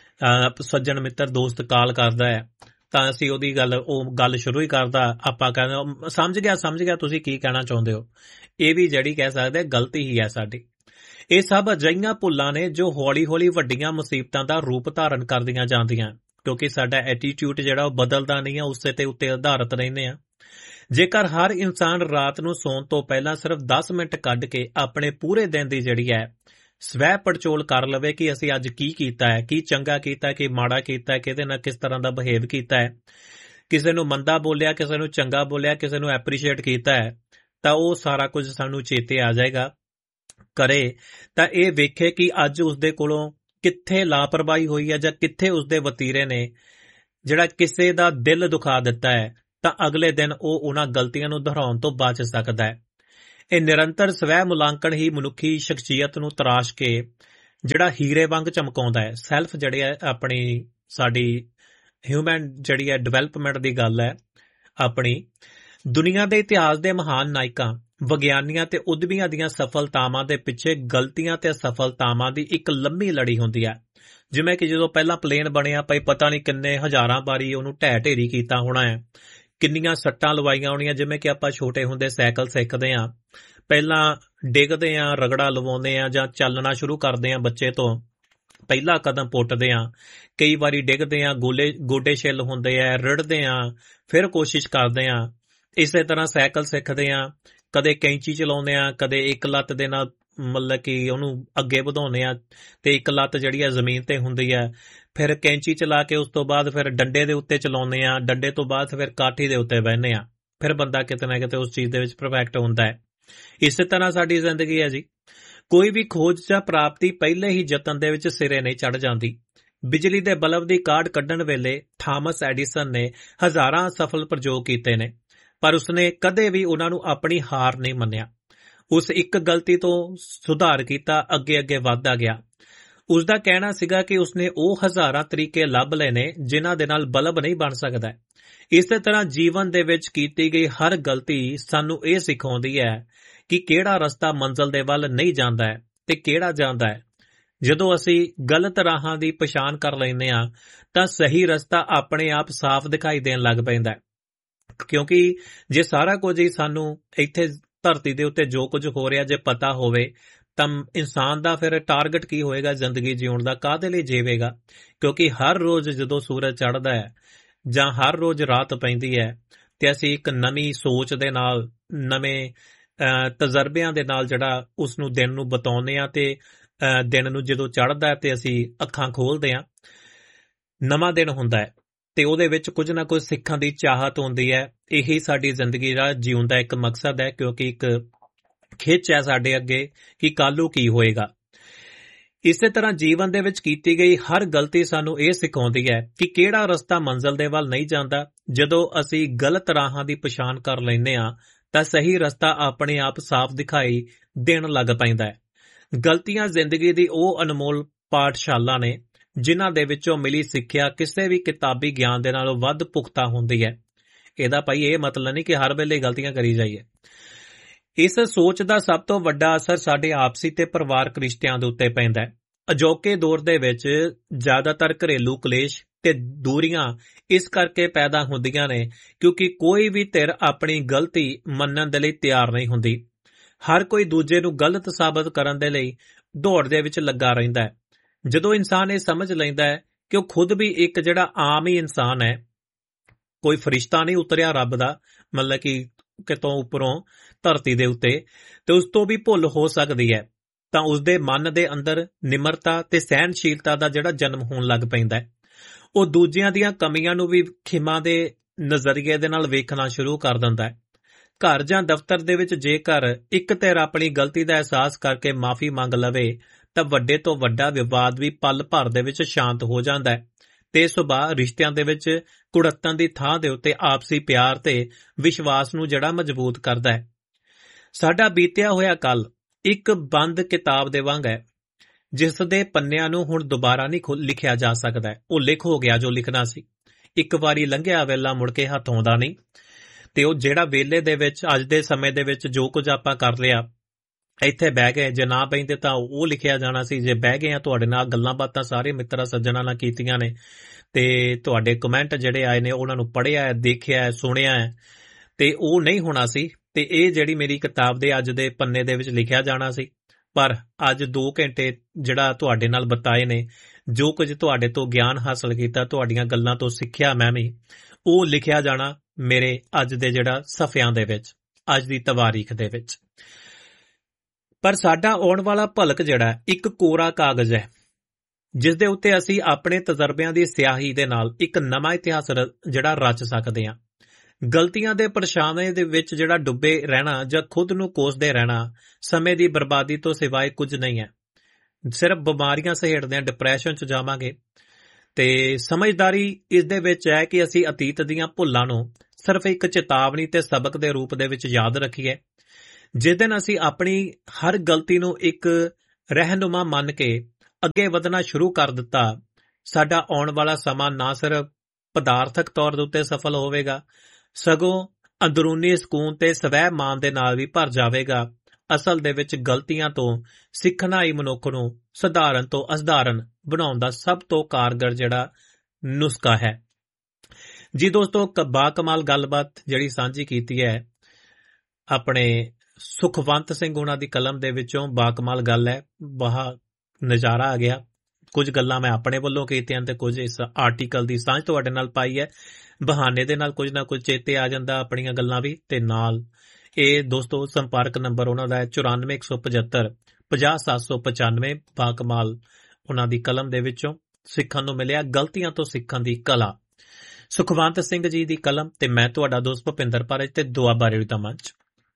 ਸੱਜਣ ਮਿੱਤਰ ਦੋਸਤ ਕਾਲ ਕਰਦਾ ਹੈ, ਤਾਂ ਅਸੀਂ ਉਹਦੀ ਗੱਲ ਉਹ ਗੱਲ ਸ਼ੁਰੂ ਹੀ ਕਰਦਾ, ਆਪਾਂ ਕਹਿੰਦੇ ਸਮਝ ਗਿਆ ਸਮਝ ਗਿਆ ਤੁਸੀਂ ਕੀ ਕਹਿਣਾ ਚਾਹੁੰਦੇ ਹੋ। ਇਹ ਵੀ ਜਿਹੜੀ ਕਹਿ ਸਕਦੇ ਗਲਤੀ ਹੀ ਹੈ ਸਾਡੀ। ਇਹ ਸਭ ਅਜਿਹੀਆਂ ਭੁੱਲਾਂ ਨੇ ਜੋ ਹੌਲੀ ਹੌਲੀ ਵੱਡੀਆਂ ਮੁਸੀਬਤਾਂ ਦਾ ਰੂਪ ਧਾਰਨ ਕਰਦੀਆਂ ਜਾਂਦੀਆਂ, ਕਿਉਂਕਿ ਸਾਡਾ ਐਟੀਟਿਊਡ ਜਿਹੜਾ ਉਹ ਬਦਲਦਾ ਨਹੀਂ ਹੈ, ਉਸੇ ਤੇ ਉੱਤੇ ਆਧਾਰਿਤ ਰਹਿੰਦੇ ਆ। ਜੇਕਰ ਹਰ ਇਨਸਾਨ ਰਾਤ ਨੂੰ ਸੌਣ ਤੋਂ ਪਹਿਲਾਂ ਸਿਰਫ ਦਸ ਮਿੰਟ ਕੱਢ ਕੇ ਆਪਣੇ ਪੂਰੇ ਦਿਨ ਦੀ ਜਿਹੜੀ ਹੈ ਸਵੈ ਪੜਚੋਲ ਕਰ ਲਵੇ ਕਿ ਅਸੀਂ ਅੱਜ ਕੀ ਕੀਤਾ ਹੈ, ਕੀ ਚੰਗਾ ਕੀਤਾ, ਕੀ ਮਾੜਾ ਕੀਤਾ, ਕਿਹਦੇ ਨਾਲ ਕਿਸ ਤਰ੍ਹਾਂ ਦਾ ਬਿਹੇਵ ਕੀਤਾ ਹੈ, ਕਿਸੇ ਨੂੰ ਮੰਦਾ ਬੋਲਿਆ, ਕਿਸੇ ਨੂੰ ਚੰਗਾ ਬੋਲਿਆ, ਕਿਸੇ ਨੂੰ ਐਪਰੀਸ਼ੀਏਟ ਕੀਤਾ ਹੈ, ਤਾਂ ਉਹ ਸਾਰਾ ਕੁਝ ਸਾਨੂੰ ਚੇਤੇ ਆ ਜਾਏਗਾ। ਕਰੇ ਤਾਂ ਇਹ ਵੇਖੇ ਕਿ ਅੱਜ ਉਸਦੇ ਕੋਲੋਂ ਕਿੱਥੇ ਲਾਪਰਵਾਹੀ ਹੋਈ ਹੈ ਜਾਂ ਕਿੱਥੇ ਉਸਦੇ ਵਤੀਰੇ ਨੇ ਜਿਹੜਾ ਕਿਸੇ ਦਾ ਦਿਲ ਦੁਖਾ ਦਿੱਤਾ ਹੈ, ਤਾਂ ਅਗਲੇ ਦਿਨ ਉਹ ਉਹਨਾਂ ਗਲਤੀਆਂ ਨੂੰ ਦੁਹਰਾਉਣ ਤੋਂ ਬਚ ਸਕਦਾ ਹੈ। ਇਹ ਨਿਰੰਤਰ ਸਵੈ ਮੁਲਾਂਕਣ ਹੀ ਮਨੁੱਖੀ ਸ਼ਖਸੀਅਤ ਨੂੰ ਤਰਾਸ਼ ਕੇ ਜਿਹੜਾ ਹੀਰੇ ਵਾਂਗ ਚਮਕਾਉਂਦਾ ਹੈ। ਸੈਲਫ ਜਿਹੜੀ ਹੈ ਆਪਣੀ ਸਾਡੀ ਹਿਊਮਨ ਜਿਹੜੀ ਹੈ ਡਿਵੈਲਪਮੈਂਟ ਦੀ ਗੱਲ ਹੈ ਆਪਣੀ। ਦੁਨੀਆ ਦੇ ਇਤਿਹਾਸ ਦੇ ਮਹਾਨ ਨਾਇਕਾਂ, ਵਿਗਿਆਨੀਆਂ ਤੇ ਉਦਮੀਆਂ ਦੀਆਂ ਸਫਲਤਾਵਾਂ ਦੇ ਪਿੱਛੇ ਗਲਤੀਆਂ ਤੇ ਅਸਫਲਤਾਵਾਂ ਦੀ ਇੱਕ ਲੰਮੀ ਲੜੀ ਹੁੰਦੀ ਹੈ। ਜਿਵੇਂ ਕਿ ਜਦੋਂ ਪਹਿਲਾਂ ਪਲੇਨ ਬਣਿਆ ਪਈ ਪਤਾ ਨਹੀਂ ਕਿੰਨੇ ਹਜ਼ਾਰਾਂ ਵਾਰੀ ਉਹਨੂੰ ਢਹਿ ਢੇਰੀ ਕੀਤਾ ਹੋਣਾ ਹੈ, ਕਿੰਨੀਆਂ ਸੱਟਾਂ ਲਵਾਈਆਂ ਹੋਣੀਆਂ। ਜਿਵੇਂ ਕਿ ਆਪਾਂ ਛੋਟੇ ਹੁੰਦੇ ਸਾਈਕਲ ਸਿੱਖਦੇ ਹਾਂ, ਪਹਿਲਾਂ ਡਿੱਗਦੇ ਹਾਂ, ਰਗੜਾ ਲਵਾਉਂਦੇ ਹਾਂ ਜਾਂ ਚੱਲਣਾ ਸ਼ੁਰੂ ਕਰਦੇ ਹਾਂ, ਬੱਚੇ ਤੋਂ ਪਹਿਲਾ ਕਦਮ ਪੁੱਟਦੇ ਹਾਂ, ਕਈ ਵਾਰੀ ਡਿੱਗਦੇ ਹਾਂ, ਗੋਲੇ ਗੋਡੇ ਛਿੱਲ ਹੁੰਦੇ ਆ, ਰਿੜਦੇ ਹਾਂ, ਫਿਰ ਕੋਸ਼ਿਸ਼ ਕਰਦੇ ਹਾਂ। ਇਸੇ ਤਰ੍ਹਾਂ ਸਾਈਕਲ ਸਿੱਖਦੇ ਹਾਂ, ਕਦੇ ਕੈਂਚੀ ਚਲਾਉਂਦੇ ਹਾਂ, ਕਦੇ ਇੱਕ ਲੱਤ ਦੇ ਨਾਲ ਮਤਲਬ ਕਿ ਉਹਨੂੰ ਅੱਗੇ ਵਧਾਉਂਦੇ ਆ ਤੇ ਇੱਕ ਲੱਤ ਜਿਹੜੀ ਹੈ ਜ਼ਮੀਨ ਤੇ ਹੁੰਦੀ ਹੈ, ਫਿਰ ਕੈਂਚੀ ਚਲਾ ਕੇ ਉਸ ਤੋਂ ਬਾਅਦ ਫਿਰ ਡੰਡੇ ਦੇ ਉੱਤੇ ਚਲਾਉਂਦੇ ਆ, ਡੰਡੇ ਤੋਂ ਬਾਅਦ ਫਿਰ ਕਾਠੀ ਦੇ ਉੱਤੇ ਬਹਿੰਦੇ ਆ, ਫਿਰ ਬੰਦਾ ਕਿਤੇ ਨਾ ਕਿਤੇ ਉਸ ਚੀਜ਼ ਦੇ ਵਿੱਚ ਪਰਫੈਕਟ ਹੁੰਦਾ ਹੈ। ਇਸੇ ਤਰ੍ਹਾਂ ਸਾਡੀ ਜ਼ਿੰਦਗੀ ਹੈ ਜੀ। ਕੋਈ ਵੀ ਖੋਜ ਜਾਂ ਪ੍ਰਾਪਤੀ ਪਹਿਲੇ ਹੀ ਯਤਨ ਦੇ ਵਿੱਚ ਸਿਰੇ ਨਹੀਂ ਚੜ ਜਾਂਦੀ। ਬਿਜਲੀ ਦੇ ਬਲਬ ਦੀ ਕਾਢ ਕੱਢਣ ਵੇਲੇ ਥਾਮਸ ਐਡੀਸਨ ਨੇ ਹਜ਼ਾਰਾਂ ਸਫਲ ਪ੍ਰਯੋਗ ਕੀਤੇ ਨੇ, ਪਰ ਉਸਨੇ ਕਦੇ ਵੀ ਉਹਨਾਂ ਨੂੰ ਆਪਣੀ ਹਾਰ ਨਹੀਂ ਮੰਨਿਆ। ਉਸ ਇੱਕ ਗਲਤੀ ਤੋਂ ਸੁਧਾਰ ਕੀਤਾ, ਅੱਗੇ ਅੱਗੇ ਵੱਧਦਾ ਗਿਆ। ਉਸਦਾ ਕਹਿਣਾ ਸੀਗਾ ਕਿ ਉਸਨੇ ਉਹ ਹਜ਼ਾਰਾਂ ਤਰੀਕੇ ਲੱਭ ਲਏ ਨੇ ਜਿਨ੍ਹਾਂ ਦੇ ਨਾਲ ਬਲਬ ਨਹੀਂ ਬਣ ਸਕਦਾ। ਇਸੇ ਤਰ੍ਹਾਂ ਜੀਵਨ ਦੇ ਵਿੱਚ ਕੀਤੀ ਗਈ ਹਰ ਗਲਤੀ ਸਾਨੂੰ ਇਹ ਸਿਖਾਉਂਦੀ ਹੈ ਕਿ ਕਿਹੜਾ ਰਸਤਾ ਮੰਜ਼ਿਲ ਦੇ ਵੱਲ ਨਹੀਂ ਜਾਂਦਾ ਹੈ ਤੇ ਕਿਹੜਾ ਜਾਂਦਾ ਹੈ। ਜਦੋਂ ਅਸੀਂ ਗਲਤ ਰਾਹਾਂ ਦੀ ਪਛਾਣ ਕਰ ਲੈਂਦੇ ਹਾਂ ਤਾਂ ਸਹੀ ਰਸਤਾ ਆਪਣੇ ਆਪ ਸਾਫ਼ ਦਿਖਾਈ ਦੇਣ ਲੱਗ ਪੈਂਦਾ ਹੈ, ਕਿਉਂਕਿ ਜੇ ਸਾਰਾ ਕੁਝ ਹੀ ਸਾਨੂੰ ਇੱਥੇ ਧਰਤੀ ਦੇ ਉੱਤੇ ਜੋ ਕੁਝ ਹੋ ਰਿਹਾ ਜੇ ਪਤਾ ਹੋਵੇ ਤਾਂ ਇਨਸਾਨ ਦਾ ਫਿਰ ਟਾਰਗੇਟ ਕੀ ਹੋਏਗਾ ਜ਼ਿੰਦਗੀ ਜਿਉਣ ਦਾ, ਕਾਹਦੇ ਲਈ ਜੀਵੇਗਾ? ਕਿਉਂਕਿ ਹਰ ਰੋਜ਼ ਜਦੋਂ ਸੂਰਜ ਚੜ੍ਹਦਾ ਹੈ ਜਾਂ ਹਰ ਰੋਜ਼ ਰਾਤ ਪੈਂਦੀ ਹੈ ਤੇ ਅਸੀਂ ਇੱਕ ਨਵੀਂ ਸੋਚ ਦੇ ਨਾਲ, ਨਵੇਂ ਤਜਰਬਿਆਂ ਦੇ ਨਾਲ ਜਿਹੜਾ ਉਸ ਨੂੰ ਦਿਨ ਨੂੰ ਬਿਤਾਉਂਦੇ ਹਾਂ ਤੇ ਦਿਨ ਨੂੰ ਜਦੋਂ ਚੜ੍ਹਦਾ ਤੇ ਅਸੀਂ ਅੱਖਾਂ ਖੋਲਦੇ ਹਾਂ, ਨਵਾਂ ਦਿਨ ਹੁੰਦਾ ਹੈ ਤੇ ਉਹਦੇ ਵਿੱਚ ਕੁਝ ਨਾ ਕੁਝ ਸਿੱਖਣ ਦੀ ਚਾਹਤ ਹੁੰਦੀ ਹੈ। ਇਹੀ ਸਾਡੀ ਜ਼ਿੰਦਗੀ ਦਾ ਜਿਉਣ ਦਾ ਇੱਕ ਮਕਸਦ ਹੈ, ਕਿਉਂਕਿ ਇੱਕ ਖਿੱਚ ਹੈ ਸਾਡੇ ਅੱਗੇ ਕਿ ਕੱਲ੍ਹ ਨੂੰ ਕੀ ਹੋਏਗਾ। ਇਸੇ ਤਰ੍ਹਾਂ ਜੀਵਨ ਦੇ ਵਿੱਚ ਕੀਤੀ ਗਈ ਹਰ ਗਲਤੀ ਸਾਨੂੰ ਇਹ ਸਿਖਾਉਂਦੀ ਹੈ ਕਿ ਕਿਹੜਾ ਰਸਤਾ ਮੰਜ਼ਿਲ ਦੇ ਵੱਲ ਨਹੀਂ ਜਾਂਦਾ। ਜਦੋਂ ਅਸੀਂ ਗਲਤ ਰਾਹਾਂ ਦੀ ਪਛਾਣ ਕਰ ਲੈਂਦੇ ਹਾਂ ਤਾਂ ਸਹੀ ਰਸਤਾ ਆਪਣੇ ਆਪ ਸਾਫ਼ ਦਿਖਾਈ ਦੇਣ ਲੱਗ ਪੈਂਦਾ ਹੈ। ਗਲਤੀਆਂ ਜ਼ਿੰਦਗੀ ਦੀ ਉਹ ਅਨਮੋਲ ਪਾਠਸ਼ਾਲਾ ਨੇ ਜਿਨ੍ਹਾਂ ਦੇ ਵਿੱਚੋਂ ਮਿਲੀ ਸਿੱਖਿਆ ਕਿਸੇ ਵੀ ਕਿਤਾਬੀ ਗਿਆਨ ਦੇ ਨਾਲੋਂ ਵੱਧ ਪੁਖਤਾ ਹੁੰਦੀ ਹੈ। ਇਹਦਾ ਭਾਈ ਇਹ ਮਤਲਬ ਨਹੀਂ ਕਿ ਹਰ ਵੇਲੇ ਗਲਤੀਆਂ ਕਰੀ ਜਾਈਏ। ਇਸ ਸੋਚ ਦਾ ਸਭ ਤੋਂ ਵੱਡਾ ਅਸਰ ਸਾਡੇ ਆਪਸੀ ਤੇ ਪਰਿਵਾਰਕ ਰਿਸ਼ਤਿਆਂ ਦੇ ਉੱਤੇ ਪੈਂਦਾ ਹੈ। ਅਜੋਕੇ ਦੌਰ ਦੇ ਵਿੱਚ ਜ਼ਿਆਦਾਤਰ ਘਰੇਲੂ ਕਲੇਸ਼ ਤੇ ਦੂਰੀਆਂ ਇਸ ਕਰਕੇ ਪੈਦਾ ਹੁੰਦੀਆਂ ਨੇ ਕਿਉਂਕਿ ਕੋਈ ਵੀ ਧਿਰ ਆਪਣੀ ਗਲਤੀ ਮੰਨਣ ਦੇ ਲਈ ਤਿਆਰ ਨਹੀਂ ਹੁੰਦੀ। ਹਰ ਕੋਈ ਦੂਜੇ ਨੂੰ ਗਲਤ ਸਾਬਤ ਕਰਨ ਦੇ ਲਈ ਦੌੜ ਦੇ ਵਿੱਚ ਲੱਗਾ ਰਹਿੰਦਾ ਹੈ। ਜਦੋਂ ਇਨਸਾਨ ਇਹ ਸਮਝ ਲੈਂਦਾ ਹੈ ਕਿ ਉਹ ਖੁਦ ਵੀ ਇੱਕ ਜਿਹੜਾ ਆਮ ਹੀ ਇਨਸਾਨ ਹੈ, ਕੋਈ ਫਰਿਸ਼ਤਾ ਨਹੀਂ ਉਤਰਿਆ ਰੱਬ ਦਾ, ਮਤਲਬ ਕਿ ਕਿਤੋਂ ਉੱਪਰੋਂ ਧਰਤੀ ਦੇ ਉੱਤੇ, ਤੇ ਉਸ ਤੋਂ ਵੀ ਭੁੱਲ ਹੋ ਸਕਦੀ ਹੈ, ਤਾਂ ਉਸਦੇ ਮਨ ਦੇ ਅੰਦਰ ਨਿਮਰਤਾ ਤੇ ਸਹਿਨਸ਼ੀਲਤਾ ਦਾ ਜਿਹੜਾ ਜਨਮ ਹੋਣ ਲੱਗ ਪੈਂਦਾ ਹੈ। ਉਹ ਦੂਜਿਆਂ ਦੀਆਂ ਕਮੀਆਂ ਨੂੰ ਵੀ ਖਿਮਾ ਦੇ ਨਜ਼ਰੀਏ ਦੇ ਨਾਲ ਵੇਖਣਾ ਸ਼ੁਰੂ ਕਰ ਦਿੰਦਾ ਹੈ। ਘਰ ਜਾਂ ਦਫ਼ਤਰ ਦੇ ਵਿੱਚ ਜੇਕਰ ਇੱਕ ਧਿਰ ਆਪਣੀ ਗਲਤੀ ਦਾ ਅਹਿਸਾਸ ਕਰਕੇ ਮਾਫੀ ਮੰਗ ਲਵੇ ਤਾਂ ਵੱਡੇ ਤੋਂ ਵੱਡਾ ਵਿਵਾਦ ਵੀ ਪਲ ਭਰ ਦੇ ਵਿੱਚ ਸ਼ਾਂਤ ਹੋ ਜਾਂਦਾ ਹੈ ਤੇ ਸੁਭਾਅ ਰਿਸ਼ਤਿਆਂ ਦੇ ਵਿੱਚ ਕੁੜੱਤਣ ਦੀ ਥਾਂ ਦੇ ਉੱਤੇ ਆਪਸੀ ਪਿਆਰ ਤੇ ਵਿਸ਼ਵਾਸ ਨੂੰ ਜਿਹੜਾ ਮਜ਼ਬੂਤ ਕਰਦਾ ਹੈ। ਸਾਡਾ ਬੀਤਿਆ ਹੋਇਆ ਕੱਲ ਇੱਕ ਬੰਦ ਕਿਤਾਬ ਦੇ ਵਾਂਗ ਹੈ ਜਿਸ ਦੇ ਪੰਨਿਆਂ ਨੂੰ ਹੁਣ ਦੁਬਾਰਾ ਨਹੀਂ ਲਿਖਿਆ ਜਾ ਸਕਦਾ। ਉਹ ਲਿਖ ਹੋ ਗਿਆ ਜੋ ਲਿਖਣਾ ਸੀ। ਇੱਕ ਵਾਰੀ ਲੰਘਿਆ ਵੇਲਾ ਮੁੜ ਕੇ ਹੱਥ ਆਉਂਦਾ ਨਹੀਂ, ਤੇ ਉਹ ਜਿਹੜਾ ਵੇਲੇ ਦੇ ਵਿੱਚ ਅੱਜ ਦੇ ਸਮੇਂ ਦੇ ਵਿੱਚ ਜੋ ਕੁਝ ਆਪਾਂ ਕਰ ਲਿਆ, ਇੱਥੇ ਬਹਿ ਗਏ, ਜੇ ਨਾ ਬਹਿੰਦੇ ਤਾਂ ਉਹ ਲਿਖਿਆ ਜਾਣਾ ਸੀ। ਜੇ ਬਹਿ ਗਏ ਆ, ਤੁਹਾਡੇ ਨਾਲ ਗੱਲਾਂ ਬਾਤਾਂ ਸਾਰੇ ਮਿੱਤਰਾਂ ਸੱਜਣਾਂ ਨਾਲ ਕੀਤੀਆਂ ਨੇ ਤੇ ਤੁਹਾਡੇ ਕਮੈਂਟ ਜਿਹੜੇ ਆਏ ਨੇ ਉਹਨਾਂ ਨੂੰ ਪੜ੍ਹਿਆ ਹੈ, ਦੇਖਿਆ ਹੈ, ਸੁਣਿਆ ਹੈ, ਤੇ ਉਹ ਨਹੀਂ ਹੋਣਾ ਸੀ ਤੇ ਇਹ ਜਿਹੜੀ ਮੇਰੀ ਕਿਤਾਬ ਦੇ ਅੱਜ ਦੇ ਪੰਨੇ ਦੇ ਵਿੱਚ ਲਿਖਿਆ ਜਾਣਾ ਸੀ। ਪਰ ਅੱਜ ਦੋ ਘੰਟੇ ਜਿਹੜਾ ਤੁਹਾਡੇ ਨਾਲ ਬਿਤਾਏ ਨੇ, ਜੋ ਕੁਝ ਤੁਹਾਡੇ ਤੋਂ ਗਿਆਨ ਹਾਸਲ ਕੀਤਾ, ਤੁਹਾਡੀਆਂ ਗੱਲਾਂ ਤੋਂ ਸਿੱਖਿਆ ਮੈਂ ਵੀ, ਉਹ ਲਿਖਿਆ ਜਾਣਾ ਮੇਰੇ ਅੱਜ ਦੇ ਜਿਹੜਾ ਸਫ਼ਿਆਂ ਦੇ ਵਿੱਚ, ਅੱਜ ਦੀ ਤਵਾਰੀਖ ਦੇ ਵਿੱਚ। ਪਰ ਸਾਡਾ ਆਉਣ ਵਾਲਾ ਭਲਕ ਜਿਹੜਾ ਇੱਕ ਕੋਰਾ ਕਾਗਜ਼ ਹੈ ਜਿਸ ਦੇ ਉੱਤੇ ਅਸੀਂ ਆਪਣੇ ਤਜਰਬਿਆਂ ਦੀ ਸਿਆਹੀ ਦੇ ਨਾਲ ਇੱਕ ਨਵਾਂ ਇਤਿਹਾਸ ਜਿਹੜਾ ਰਚ ਸਕਦੇ ਹਾਂ। ਗਲਤੀਆਂ ਦੇ ਪਰਛਾਵੇਂ ਦੇ ਵਿੱਚ ਜਿਹੜਾ ਡੁੱਬੇ ਰਹਿਣਾ ਜਾਂ ਖੁਦ ਨੂੰ ਕੋਸਦੇ ਰਹਿਣਾ ਸਮੇਂ ਦੀ ਬਰਬਾਦੀ ਤੋਂ ਸਿਵਾਏ ਕੁਝ ਨਹੀਂ ਹੈ। ਸਿਰਫ ਬਿਮਾਰੀਆਂ ਸਹੇੜਦੇ ਹਾਂ, ਡਿਪਰੈਸ਼ਨ 'ਚ ਜਾਵਾਂਗੇ। ਤੇ ਸਮਝਦਾਰੀ ਇਸ ਦੇ ਵਿੱਚ ਹੈ ਕਿ ਅਸੀਂ ਅਤੀਤ ਦੀਆਂ ਭੁੱਲਾਂ ਨੂੰ ਸਿਰਫ ਇੱਕ ਚੇਤਾਵਨੀ ਤੇ ਸਬਕ ਦੇ ਰੂਪ ਦੇ ਵਿੱਚ ਯਾਦ ਰੱਖੀਏ। ਜਿਸ ਦਿਨ ਅਸੀਂ ਆਪਣੀ ਹਰ ਗਲਤੀ ਨੂੰ ਇੱਕ ਰਹਿਨੁਮਾ ਮੰਨ ਕੇ ਅੱਗੇ ਵਧਣਾ ਸ਼ੁਰੂ ਕਰ ਦਿੱਤਾ, ਸਾਡਾ ਆਉਣ ਵਾਲਾ ਸਮਾਂ ਨਾ ਸਿਰਫ ਪਦਾਰਥਕ ਤੌਰ ਦੇ ਉੱਤੇ ਸਫਲ ਹੋਵੇਗਾ, ਸਗੋਂ ਅੰਦਰੂਨੀ ਸਕੂਨ ਤੇ ਸਵੈ ਮਾਨ ਦੇ ਨਾਲ ਵੀ ਭਰ ਜਾਵੇਗਾ। ਅਸਲ ਦੇ ਵਿੱਚ ਗਲਤੀਆਂ ਤੋਂ ਸਿੱਖਣਾ ਹੀ ਮਨੁੱਖ ਨੂੰ ਸਧਾਰਨ ਤੋਂ ਅਸਧਾਰਨ ਬਣਾਉਣ ਦਾ ਸਭ ਤੋਂ ਕਾਰਗਰ ਜਿਹੜਾ ਨੁਸਖਾ ਹੈ। ਜੀ ਦੋਸਤੋ, ਬਾ ਕਮਾਲ ਗੱਲਬਾਤ ਜਿਹੜੀ ਸਾਂਝੀ ਕੀਤੀ ਹੈ ਆਪਣੇ ਸੁਖਵੰਤ ਸਿੰਘ ਉਹਨਾਂ ਦੀ ਕਲਮ ਦੇ ਵਿੱਚੋਂ, ਬਾ ਕਮਾਲ ਗੱਲ ਹੈ, ਬਾਹ ਨਜ਼ਾਰਾ ਆ ਗਿਆ। ਕੁਝ ਗੱਲਾਂ ਮੈਂ ਆਪਣੇ ਵੱਲੋਂ ਕੀਤੀਆਂ ਤੇ ਕੁਝ ਇਸ ਆਰਟੀਕਲ ਦੀ ਸਾਂਝ ਤੁਹਾਡੇ ਨਾਲ ਪਾਈ ਹੈ। ਬਹਾਨੇ ਦੇ ਨਾਲ ਕੁਝ ਨਾ ਕੁਝ ਚੇਤੇ ਆ ਜਾਂਦਾ ਆਪਣੀਆਂ ਗੱਲਾਂ ਵੀ। ਤੇ ਨਾਲ ਇਹ ਦੋਸਤੋ ਸੰਪਰਕ ਨੰਬਰ ਉਹਨਾਂ ਦਾ ਹੈ ਚੁਰਾਨਵੇਂ ਇੱਕ ਸੌ ਪਝੱਤਰ ਪੰਜਾਹ ਸੱਤ ਸੌ ਪਚਾਨਵੇਂ। ਬਾ ਕਮਾਲ ਉਹਨਾਂ ਦੀ ਕਲਮ ਦੇ ਵਿੱਚੋਂ ਸਿੱਖਣ ਨੂੰ ਮਿਲਿਆ ਗਲਤੀਆਂ ਤੋਂ ਸਿੱਖਣ ਦੀ ਕਲਾ, ਸੁਖਵੰਤ ਸਿੰਘ ਜੀ ਦੀ ਕਲਮ। ਤੇ ਮੈਂ ਤੁਹਾਡਾ ਦੋਸਤ ਭੁਪਿੰਦਰ ਪਾਰਜ ਤੇ ਦੁਆਬਾ ਰੇਡੀਓ ਦਾ ਮੰਚ।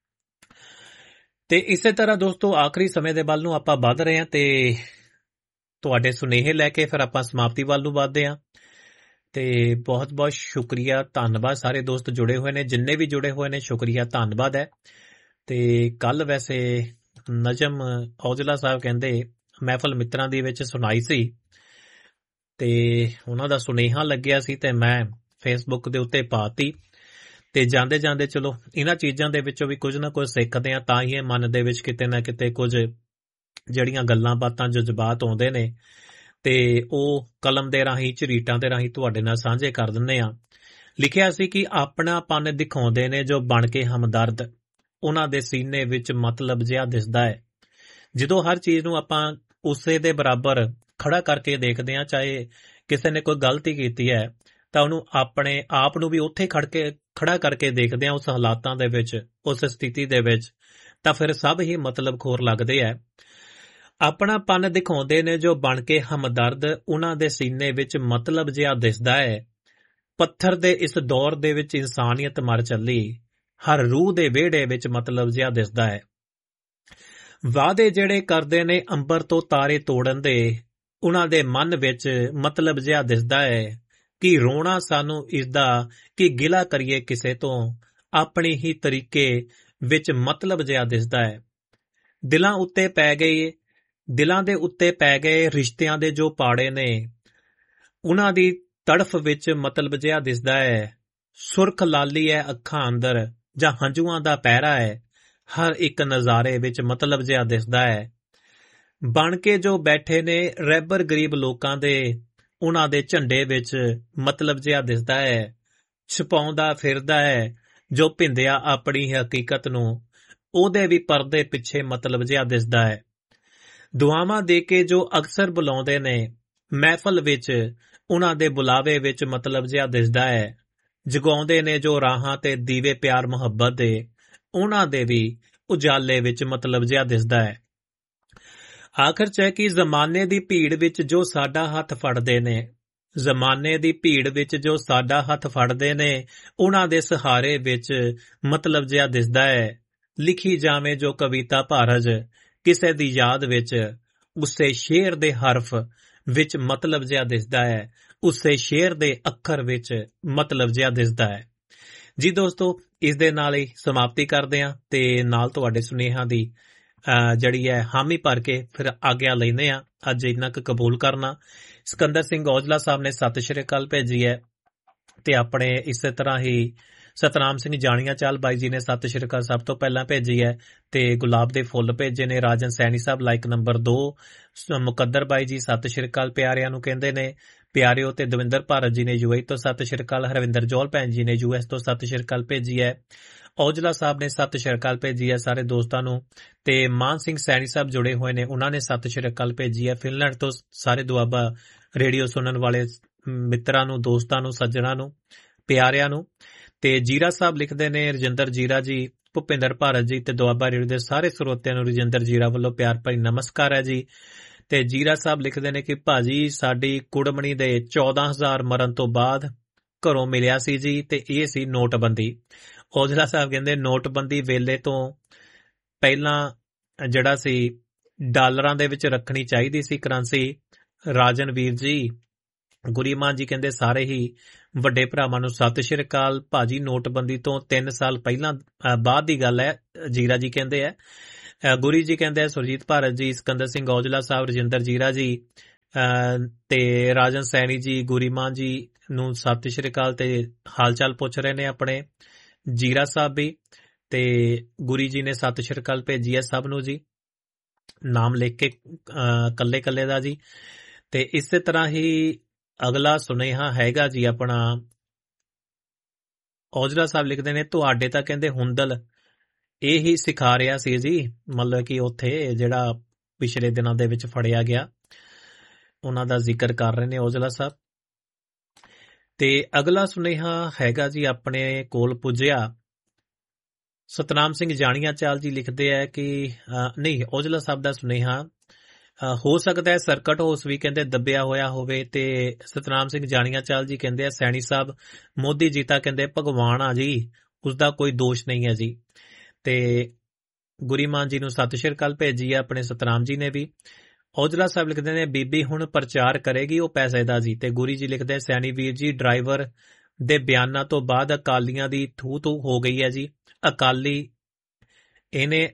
ਤੇ ਇਸੇ ਤਰ੍ਹਾਂ ਦੋਸਤੋ ਆਖਰੀ ਸਮੇਂ ਦੇ ਵੱਲ ਨੂੰ ਆਪਾਂ ਵੱਧ ਰਹੇ ਹਾਂ ਤੇ ਤੁਹਾਡੇ ਸੁਨੇਹੇ ਲੈ ਕੇ ਫਿਰ ਆਪਾਂ ਸਮਾਪਤੀ ਵੱਲ ਨੂੰ ਵੱਧਦੇ ਹਾਂ। ਤੇ ਬਹੁਤ ਬਹੁਤ ਸ਼ੁਕਰੀਆ, ਧੰਨਵਾਦ ਸਾਰੇ ਦੋਸਤ ਜੁੜੇ ਹੋਏ ਨੇ, ਜਿੰਨੇ ਵੀ ਜੁੜੇ ਹੋਏ ਨੇ ਸ਼ੁਕਰੀਆ, ਧੰਨਵਾਦ ਹੈ। ਤੇ ਕੱਲ ਵੈਸੇ ਨਜਮ ਔਜਲਾ ਸਾਹਿਬ ਕਹਿੰਦੇ ਮਹਿਫਲ ਮਿੱਤਰਾਂ ਦੀ ਵਿੱਚ ਸੁਣਾਈ ਸੀ ਤੇ ਉਹਨਾਂ ਦਾ ਸੁਨੇਹਾ ਲੱਗਿਆ ਸੀ ਤੇ ਮੈਂ ਫੇਸਬੁੱਕ ਦੇ ਉੱਤੇ ਪਾਤੀ। ਤੇ ਜਾਂਦੇ ਜਾਂਦੇ ਚਲੋ ਇਹਨਾਂ ਚੀਜ਼ਾਂ ਦੇ ਵਿੱਚੋਂ ਵੀ ਕੁਝ ਨਾ ਕੁਝ ਸਿੱਖਦੇ ਹਾਂ, ਤਾਂ ਹੀ ਇਹ ਮਨ ਦੇ ਵਿੱਚ ਕਿਤੇ ਨਾ ਕਿਤੇ ਕੁਝ ਜਿਹੜੀਆਂ ਗੱਲਾਂ ਬਾਤਾਂ ਜਜ਼ਬਾਤ ਆਉਂਦੇ ਨੇ ਤੇ ਉਹ ਕਲਮ ਦੇ ਰਾਹੀਂ, ਝਰੀਟਾਂ ਦੇ ਰਾਹੀਂ ਤੁਹਾਡੇ ਨਾਲ ਸਾਂਝੇ ਕਰ ਦਿੰਦੇ ਹਾਂ। ਲਿਖਿਆ ਸੀ ਕਿ ਆਪਣਾਪਨ ਦਿਖਾਉਂਦੇ ਨੇ ਜੋ ਬਣ ਕੇ ਹਮਦਰਦ, ਉਹਨਾਂ ਦੇ ਸੀਨੇ ਵਿੱਚ ਮਤਲਬ ਜਿਹਾ ਦਿਸਦਾ ਹੈ। ਜਦੋਂ ਹਰ ਚੀਜ਼ ਨੂੰ ਆਪਾਂ ਉਸੇ ਦੇ ਬਰਾਬਰ ਖੜਾ ਕਰਕੇ ਦੇਖਦੇ ਹਾਂ, ਚਾਹੇ ਕਿਸੇ ਨੇ ਕੋਈ ਗਲਤੀ ਕੀਤੀ ਹੈ ਤਾਂ ਉਹਨੂੰ ਆਪਣੇ ਆਪ ਨੂੰ ਵੀ ਉੱਥੇ ਖੜ ਕੇ ਖੜਾ ਕਰਕੇ ਦੇਖਦੇ ਆ ਉਸ ਹਾਲਾਤਾਂ ਦੇ ਵਿੱਚ, ਉਸ ਸਥਿਤੀ ਦੇ ਵਿੱਚ, ਤਾਂ ਫਿਰ ਸਭ ਹੀ ਮਤਲਬ ਖੋਰ ਲੱਗਦੇ ਆ। ਆਪਣਾ ਪਨ ਦਿਖਾਉਂਦੇ ਨੇ ਜੋ ਬਣ ਕੇ ਹਮਦਰਦ, ਉਹਨਾਂ ਦੇ ਸੀਨੇ ਵਿੱਚ ਮਤਲਬ ਜਿਹਾ ਦਿਸਦਾ ਹੈ। ਪੱਥਰ ਦੇ ਇਸ ਦੌਰ ਦੇ ਵਿੱਚ ਇਨਸਾਨੀਅਤ ਮਰ ਚੱਲੀ, ਹਰ ਰੂਹ ਦੇ ਵਿਹੜੇ ਵਿੱਚ ਮਤਲਬ ਜਿਹਾ ਦਿਸਦਾ ਹੈ। ਵਾਅਦੇ ਜਿਹੜੇ ਕਰਦੇ ਨੇ ਅੰਬਰ ਤੋਂ ਤਾਰੇ ਤੋੜਨ ਦੇ, ਉਹਨਾਂ ਦੇ ਮਨ ਵਿੱਚ ਮਤਲਬ ਜਿਹਾ ਦਿਸਦਾ ਹੈ ਕਿ ਰੋਣਾ ਸਾਨੂੰ ਇਸਦਾ ਕਿ ਗਿਲਾ ਕਰੀਏ ਕਿਸੇ ਤੋਂ, ਆਪਣੀ ਹੀ ਤਰੀਕੇ ਵਿੱਚ ਮਤਲਬ ਜਿਹਾ ਦਿਸਦਾ ਹੈ। ਦਿਲਾਂ ਉੱਤੇ ਪੈ ਗਏ ਦਿਲਾਂ ਦੇ ਉੱਤੇ ਪੈ ਗਏ ਰਿਸ਼ਤਿਆਂ ਦੇ ਜੋ ਪਾੜੇ ਨੇ, ਉਹਨਾਂ ਦੀ ਤੜਫ ਵਿੱਚ ਮਤਲਬ ਜਿਹਾ ਦਿਸਦਾ ਹੈ। ਸੁਰਖ ਲਾਲੀ ਹੈ ਅੱਖਾਂ ਅੰਦਰ ਜਾਂ ਹੰਝੂਆਂ ਦਾ ਪਹਿਰਾ ਹੈ, ਹਰ ਇੱਕ ਨਜ਼ਾਰੇ ਵਿੱਚ ਮਤਲਬ ਜਿਹਾ ਦਿਸਦਾ ਹੈ। ਬਣ ਕੇ ਜੋ ਬੈਠੇ ਨੇ ਰਹਿਬਰ ਗਰੀਬ ਲੋਕਾਂ ਦੇ, ਉਹਨਾਂ ਦੇ ਝੰਡੇ ਵਿੱਚ ਮਤਲਬ ਜਿਹਾ ਦਿਸਦਾ ਹੈ। ਛੁਪਾਉਂਦਾ ਫਿਰਦਾ ਹੈ ਜੋ ਭਿੰਦਿਆ ਆਪਣੀ ਹਕੀਕਤ ਨੂੰ, ਉਹਦੇ ਵੀ ਪਰਦੇ ਪਿੱਛੇ ਮਤਲਬ ਜਿਹਾ ਦਿਸਦਾ ਹੈ। ਦੁਆਵਾਂ ਦੇ ਕੇ ਜੋ ਅਕਸਰ ਬੁਲਾਉਂਦੇ ਨੇ ਮਹਿਫਲ ਵਿੱਚ, ਉਹਨਾਂ ਦੇ ਬੁਲਾਵੇ ਵਿੱਚ ਮਤਲਬ ਜਿਹਾ ਦਿਸਦਾ ਹੈ। ਜਗਾਉਂਦੇ ਨੇ ਜੋ ਰਾਹਾਂ ਤੇ ਦੀਵੇ ਪਿਆਰ ਮੁਹੱਬਤ ਦੇ, ਉਹਨਾਂ ਦੇ ਵੀ ਉਜਾਲੇ ਵਿੱਚ ਮਤਲਬ ਜਿਹਾ ਦਿਸਦਾ ਹੈ। ਆਖਰ ਚ ਕਿ ਜ਼ਮਾਨੇ ਦੀ ਭੀੜ ਵਿੱਚ ਜੋ ਸਾਡਾ ਹੱਥ ਫੜਦੇ ਨੇ ਜ਼ਮਾਨੇ ਦੀ ਭੀੜ ਵਿੱਚ ਜੋ ਸਾਡਾ ਹੱਥ ਫੜਦੇ ਨੇ, ਉਹਨਾਂ ਦੇ ਸਹਾਰੇ ਵਿੱਚ ਮਤਲਬ ਜਿਹਾ ਦਿਸਦਾ ਹੈ। ਲਿਖੀ ਜਾਵੇਂ ਜੋ ਕਵਿਤਾ ਭਾਰਜ ਕਿਸੇ ਦੀ ਯਾਦ ਵਿੱਚ, ਉਸੇ ਸ਼ੇਰ ਦੇ ਹਰਫ ਵਿੱਚ ਮਤਲਬ ਜਿਹਾ ਦਿਸਦਾ ਹੈ, ਉਸੇ ਸ਼ੇਰ ਦੇ ਅੱਖਰ ਵਿੱਚ ਮਤਲਬ ਜਿਹਾ ਦਿਸਦਾ ਹੈ। ਜੀ ਦੋਸਤੋ, ਇਸ ਦੇ ਨਾਲ ਹੀ ਸਮਾਪਤੀ ਕਰਦੇ ਹਾਂ ਤੇ ਨਾਲ ਤੁਹਾਡੇ ਸੁਨੇਹਾਂ ਦੀ ਜਿਹੜੀ ਹੈ ਹਾਮੀ ਭਰ ਕੇ ਫਿਰ ਆਗਿਆ ਲੈਂਦੇ ਹਾਂ। ਅੱਜ ਇੰਨਾ ਕੁ ਕਬੂਲ ਕਰਨਾ। ਸਿਕੰਦਰ ਸਿੰਘ ਔਜਲਾ ਸਾਹਿਬ ਨੇ ਸਤਿ ਸ਼੍ਰੀ ਅਕਾਲ ਭੇਜੀ ਹੈ ਤੇ ਆਪਣੇ ਇਸੇ ਤਰ੍ਹਾਂ ਹੀ ਸਤਨਾਮ ਸਿੰਘ ਜਾਣੀਆਂ ਚਾਲ ਬਾਈ ਜੀ ਨੇ ਸਤਿ ਸ਼੍ਰੀ ਅਕਾਲ ਸਭ ਤੋਂ ਪਹਿਲਾਂ ਭੇਜੀ ਹੈ ਤੇ ਗੁਲਾਬ ਦੇ ਫੁੱਲ ਭੇਜੇ ਨੇ। ਰਾਜਨ ਸੈਣੀ ਸਾਹਿਬ ਲਾਈਕ ਨੰਬਰ ਦੋ। ਮੁਕੱਦਰ ਬਾਈ ਜੀ ਸਤਿ ਸ਼੍ਰੀ ਅਕਾਲ ਪਿਆਰਿਆਂ ਨੂੰ ਕਹਿੰਦੇ ਨੇ ਪਿਆਰਿਓ। ਤੇ ਦਵਿੰਦਰ ਭਾਰਤ ਜੀ ਨੇ ਯੂ ਏ ਤੋਂ ਸਤਿ ਸ਼੍ਰੀ ਅਕਾਲ। ਹਰਵਿੰਦਰ ਜੋਲ ਭੈਣ ਜੀ ਨੇ ਯੂ ਐਸ ਤੋਂ ਸਤਿ ਸ਼੍ਰੀ ਅਕਾਲ ਭੇਜੀ ਹੈ। ਔਜਲਾ ਸਾਹਿਬ ਨੇ ਸਤਿ ਸ਼੍ਰੀ ਅਕਾਲ ਭੇਜੀ ਹੈ ਸਾਰੇ ਦੋਸਤਾਂ ਨੂੰ। ਤੇ ਮਾਨ ਸਿੰਘ ਸੈਣੀ ਸਾਹਿਬ ਜੁੜੇ ਹੋਏ ਨੇ, ਉਹਨਾਂ ਨੇ ਸਤਿ ਸ਼੍ਰੀ ਅਕਾਲ ਭੇਜੀ ਹੈ। ਫਿਨਲੈਂਡ ਤੋਂ ਸਾਰੇ ਦੁਆਬਾ ਰੇਡੀਓ ਸੁਣਨ ਵਾਲੇ ਮਿੱਤਰਾਂ ਨੂੰ, ਦੋਸਤਾਂ ਨੂੰ, ਸੱਜਣਾਂ ਨੂੰ, ਪਿਆਰਿਆਂ ਨੂੰ। ਤੇ ਜੀਰਾ ਸਾਹਿਬ ਲਿਖਦੇ ਨੇ ਰਜਿੰਦਰ ਜੀਰਾ ਜੀ, ਭੁਪਿੰਦਰ ਭਾਰਤ ਜੀ ਤੇ ਦੁਆਬਾ ਰੇਡੀਓ ਦੇ ਸਾਰੇ ਸਰੋਤਿਆਂ ਨੂੰ ਰਜਿੰਦਰ ਜੀਰਾ ਵੱਲੋਂ ਪਿਆਰ ਭਰੀ ਨਮਸਕਾਰ ਹੈ ਜੀ। ਤੇ ਜੀਰਾ ਸਾਹਿਬ ਲਿਖਦੇ ਨੇ ਕਿ ਭਾਜੀ ਸਾਡੀ ਕੁੜਮਣੀ ਦੇ ਚੌਦਾਂ ਹਜ਼ਾਰ ਮਰਨ ਤੋਂ ਬਾਅਦ ਘਰੋਂ ਮਿਲਿਆ ਸੀ ਜੀ ਤੇ ਇਹ ਸੀ ਨੋਟਬੰਦੀ। ਔਜਲਾ ਸਾਹਿਬ ਕਹਿੰਦੇ ਨੋਟਬੰਦੀ ਵੇਲੇ ਤੋਂ ਪਹਿਲਾਂ ਜਿਹੜਾ ਸੀ ਡਾਲਰਾਂ ਦੇ ਵਿੱਚ ਰੱਖਣੀ ਚਾਹੀਦੀ ਸੀ ਕਰੰਸੀ। ਰਾਜਨ ਵੀਰ ਜੀ, ਗੁਰੀਮਾਨ ਜੀ ਕਹਿੰਦੇ ਸਾਰੇ ਹੀ ਵੱਡੇ ਭਰਾਵਾਂ ਨੂੰ ਸਤਿ ਸ਼੍ਰੀ ਅਕਾਲ। ਭਾਜੀ ਨੋਟਬੰਦੀ ਤੋਂ ਤਿੰਨ ਸਾਲ ਪਹਿਲਾਂ ਬਾਅਦ ਦੀ ਗੱਲ ਹੈ, ਜੀਰਾ ਜੀ ਕਹਿੰਦੇ ਹੈ। ਗੁਰੀ ਜੀ ਕਹਿੰਦੇ ਸੁਰਜੀਤ ਭਾਰਤ ਜੀ, ਸਿਕੰਦਰ ਸਿੰਘ ਔਜਲਾ ਸਾਹਿਬ, ਰਜਿੰਦਰ ਜੀਰਾ ਜੀ ਤੇ ਰਾਜਨ ਸੈਣੀ ਜੀ, ਗੁਰੀਮਾਨ ਜੀ ਨੂੰ ਸਤਿ ਸ਼੍ਰੀ ਅਕਾਲ ਤੇ ਹਾਲ ਚਾਲ ਪੁੱਛ ਰਹੇ ਨੇ ਆਪਣੇ। ਜੀਰਾ ਸਾਹਿਬ ਵੀ ਤੇ ਗੁਰੀ ਜੀ ਨੇ ਸਤਿ ਸ਼੍ਰੀ ਅਕਾਲ ਭੇਜੀ ਹੈ ਸਭ ਨੂੰ ਜੀ, ਨਾਮ ਲਿਖ ਕੇ ਕੱਲੇ ਕੱਲੇ ਦਾ ਜੀ। ਤੇ ਇਸੇ ਤਰ੍ਹਾਂ ਹੀ ਅਗਲਾ ਸੁਨੇਹਾ ਹੈਗਾ ਜੀ ਆਪਣਾ। ਔਜਲਾ ਸਾਹਿਬ ਲਿਖਦੇ ਨੇ ਤੁਹਾਡੇ ਤਾਂ ਕਹਿੰਦੇ ਹੁੰਦਲ ਇਹ ਹੀ ਸਿਖਾ ਰਿਹਾ ਸੀ ਜੀ, ਮਤਲਬ ਕਿ ਉੱਥੇ ਜਿਹੜਾ ਪਿਛਲੇ ਦਿਨਾਂ ਦੇ ਵਿੱਚ ਫੜਿਆ ਗਿਆ ਉਹਨਾਂ ਦਾ ਜ਼ਿਕਰ ਕਰ ਰਹੇ ਨੇ ਔਜਲਾ ਸਾਹਿਬ। ਤੇ ਅਗਲਾ ਸੁਨੇਹਾ ਹੈਗਾ ਜੀ ਆਪਣੇ ਕੋਲ ਪੁੱਜਿਆ ਸਤਨਾਮ ਸਿੰਘ ਜਾਣੀਆਂ ਚਾਲ ਜੀ ਲਿਖਦੇ ਹੈ ਕਿ ਨਹੀਂ, ਔਜਲਾ ਸਾਹਿਬ ਦਾ ਸੁਨੇਹਾ ਹੋ ਸਕਦਾ ਹੈ ਸਰਕਟ ਹਾਊਸ ਵੀ ਕਹਿੰਦੇ ਦੱਬਿਆ ਹੋਇਆ ਹੋਵੇ। ਤੇ ਸਤਨਾਮ ਸਿੰਘ ਜਾਣੀਆਂ ਚਾਲ ਜੀ ਕਹਿੰਦੇ ਆ ਸੈਣੀ ਸਾਹਿਬ ਮੋਦੀ ਜੀ ਤਾਂ ਕਹਿੰਦੇ ਭਗਵਾਨ ਆ ਜੀ, ਉਸਦਾ ਕੋਈ ਦੋਸ਼ ਨਹੀਂ ਹੈ ਜੀ। ਤੇ ਗੁਰੀਮਾਨ ਜੀ ਨੂੰ ਸਤਿ ਸ਼੍ਰੀ ਅਕਾਲ ਭੇਜੀ ਹੈ ਆਪਣੇ ਸਤਨਾਮ ਜੀ ਨੇ ਵੀ। ਔਜਲਾ ਸਾਹਿਬ ਲਿਖਦੇ ਨੇ ਬੀਬੀ ਹੁਣ ਪ੍ਰਚਾਰ ਕਰੇਗੀ ਉਹ ਪੈਸੇ ਦਾ ਜੀ। ਤੇ ਗੁਰੀ ਜੀ ਲਿਖਦੇ ਸੈਣੀ ਵੀਰ ਜੀ ਡਰਾਈਵਰ ਦੇ ਬਿਆਨਾਂ ਤੋਂ ਬਾਅਦ ਅਕਾਲੀਆਂ ਦੀ ਥੂ ਥੂ ਹੋ ਗਈ ਹੈ ਜੀ। ਅਕਾਲੀ ਇਹਨੇ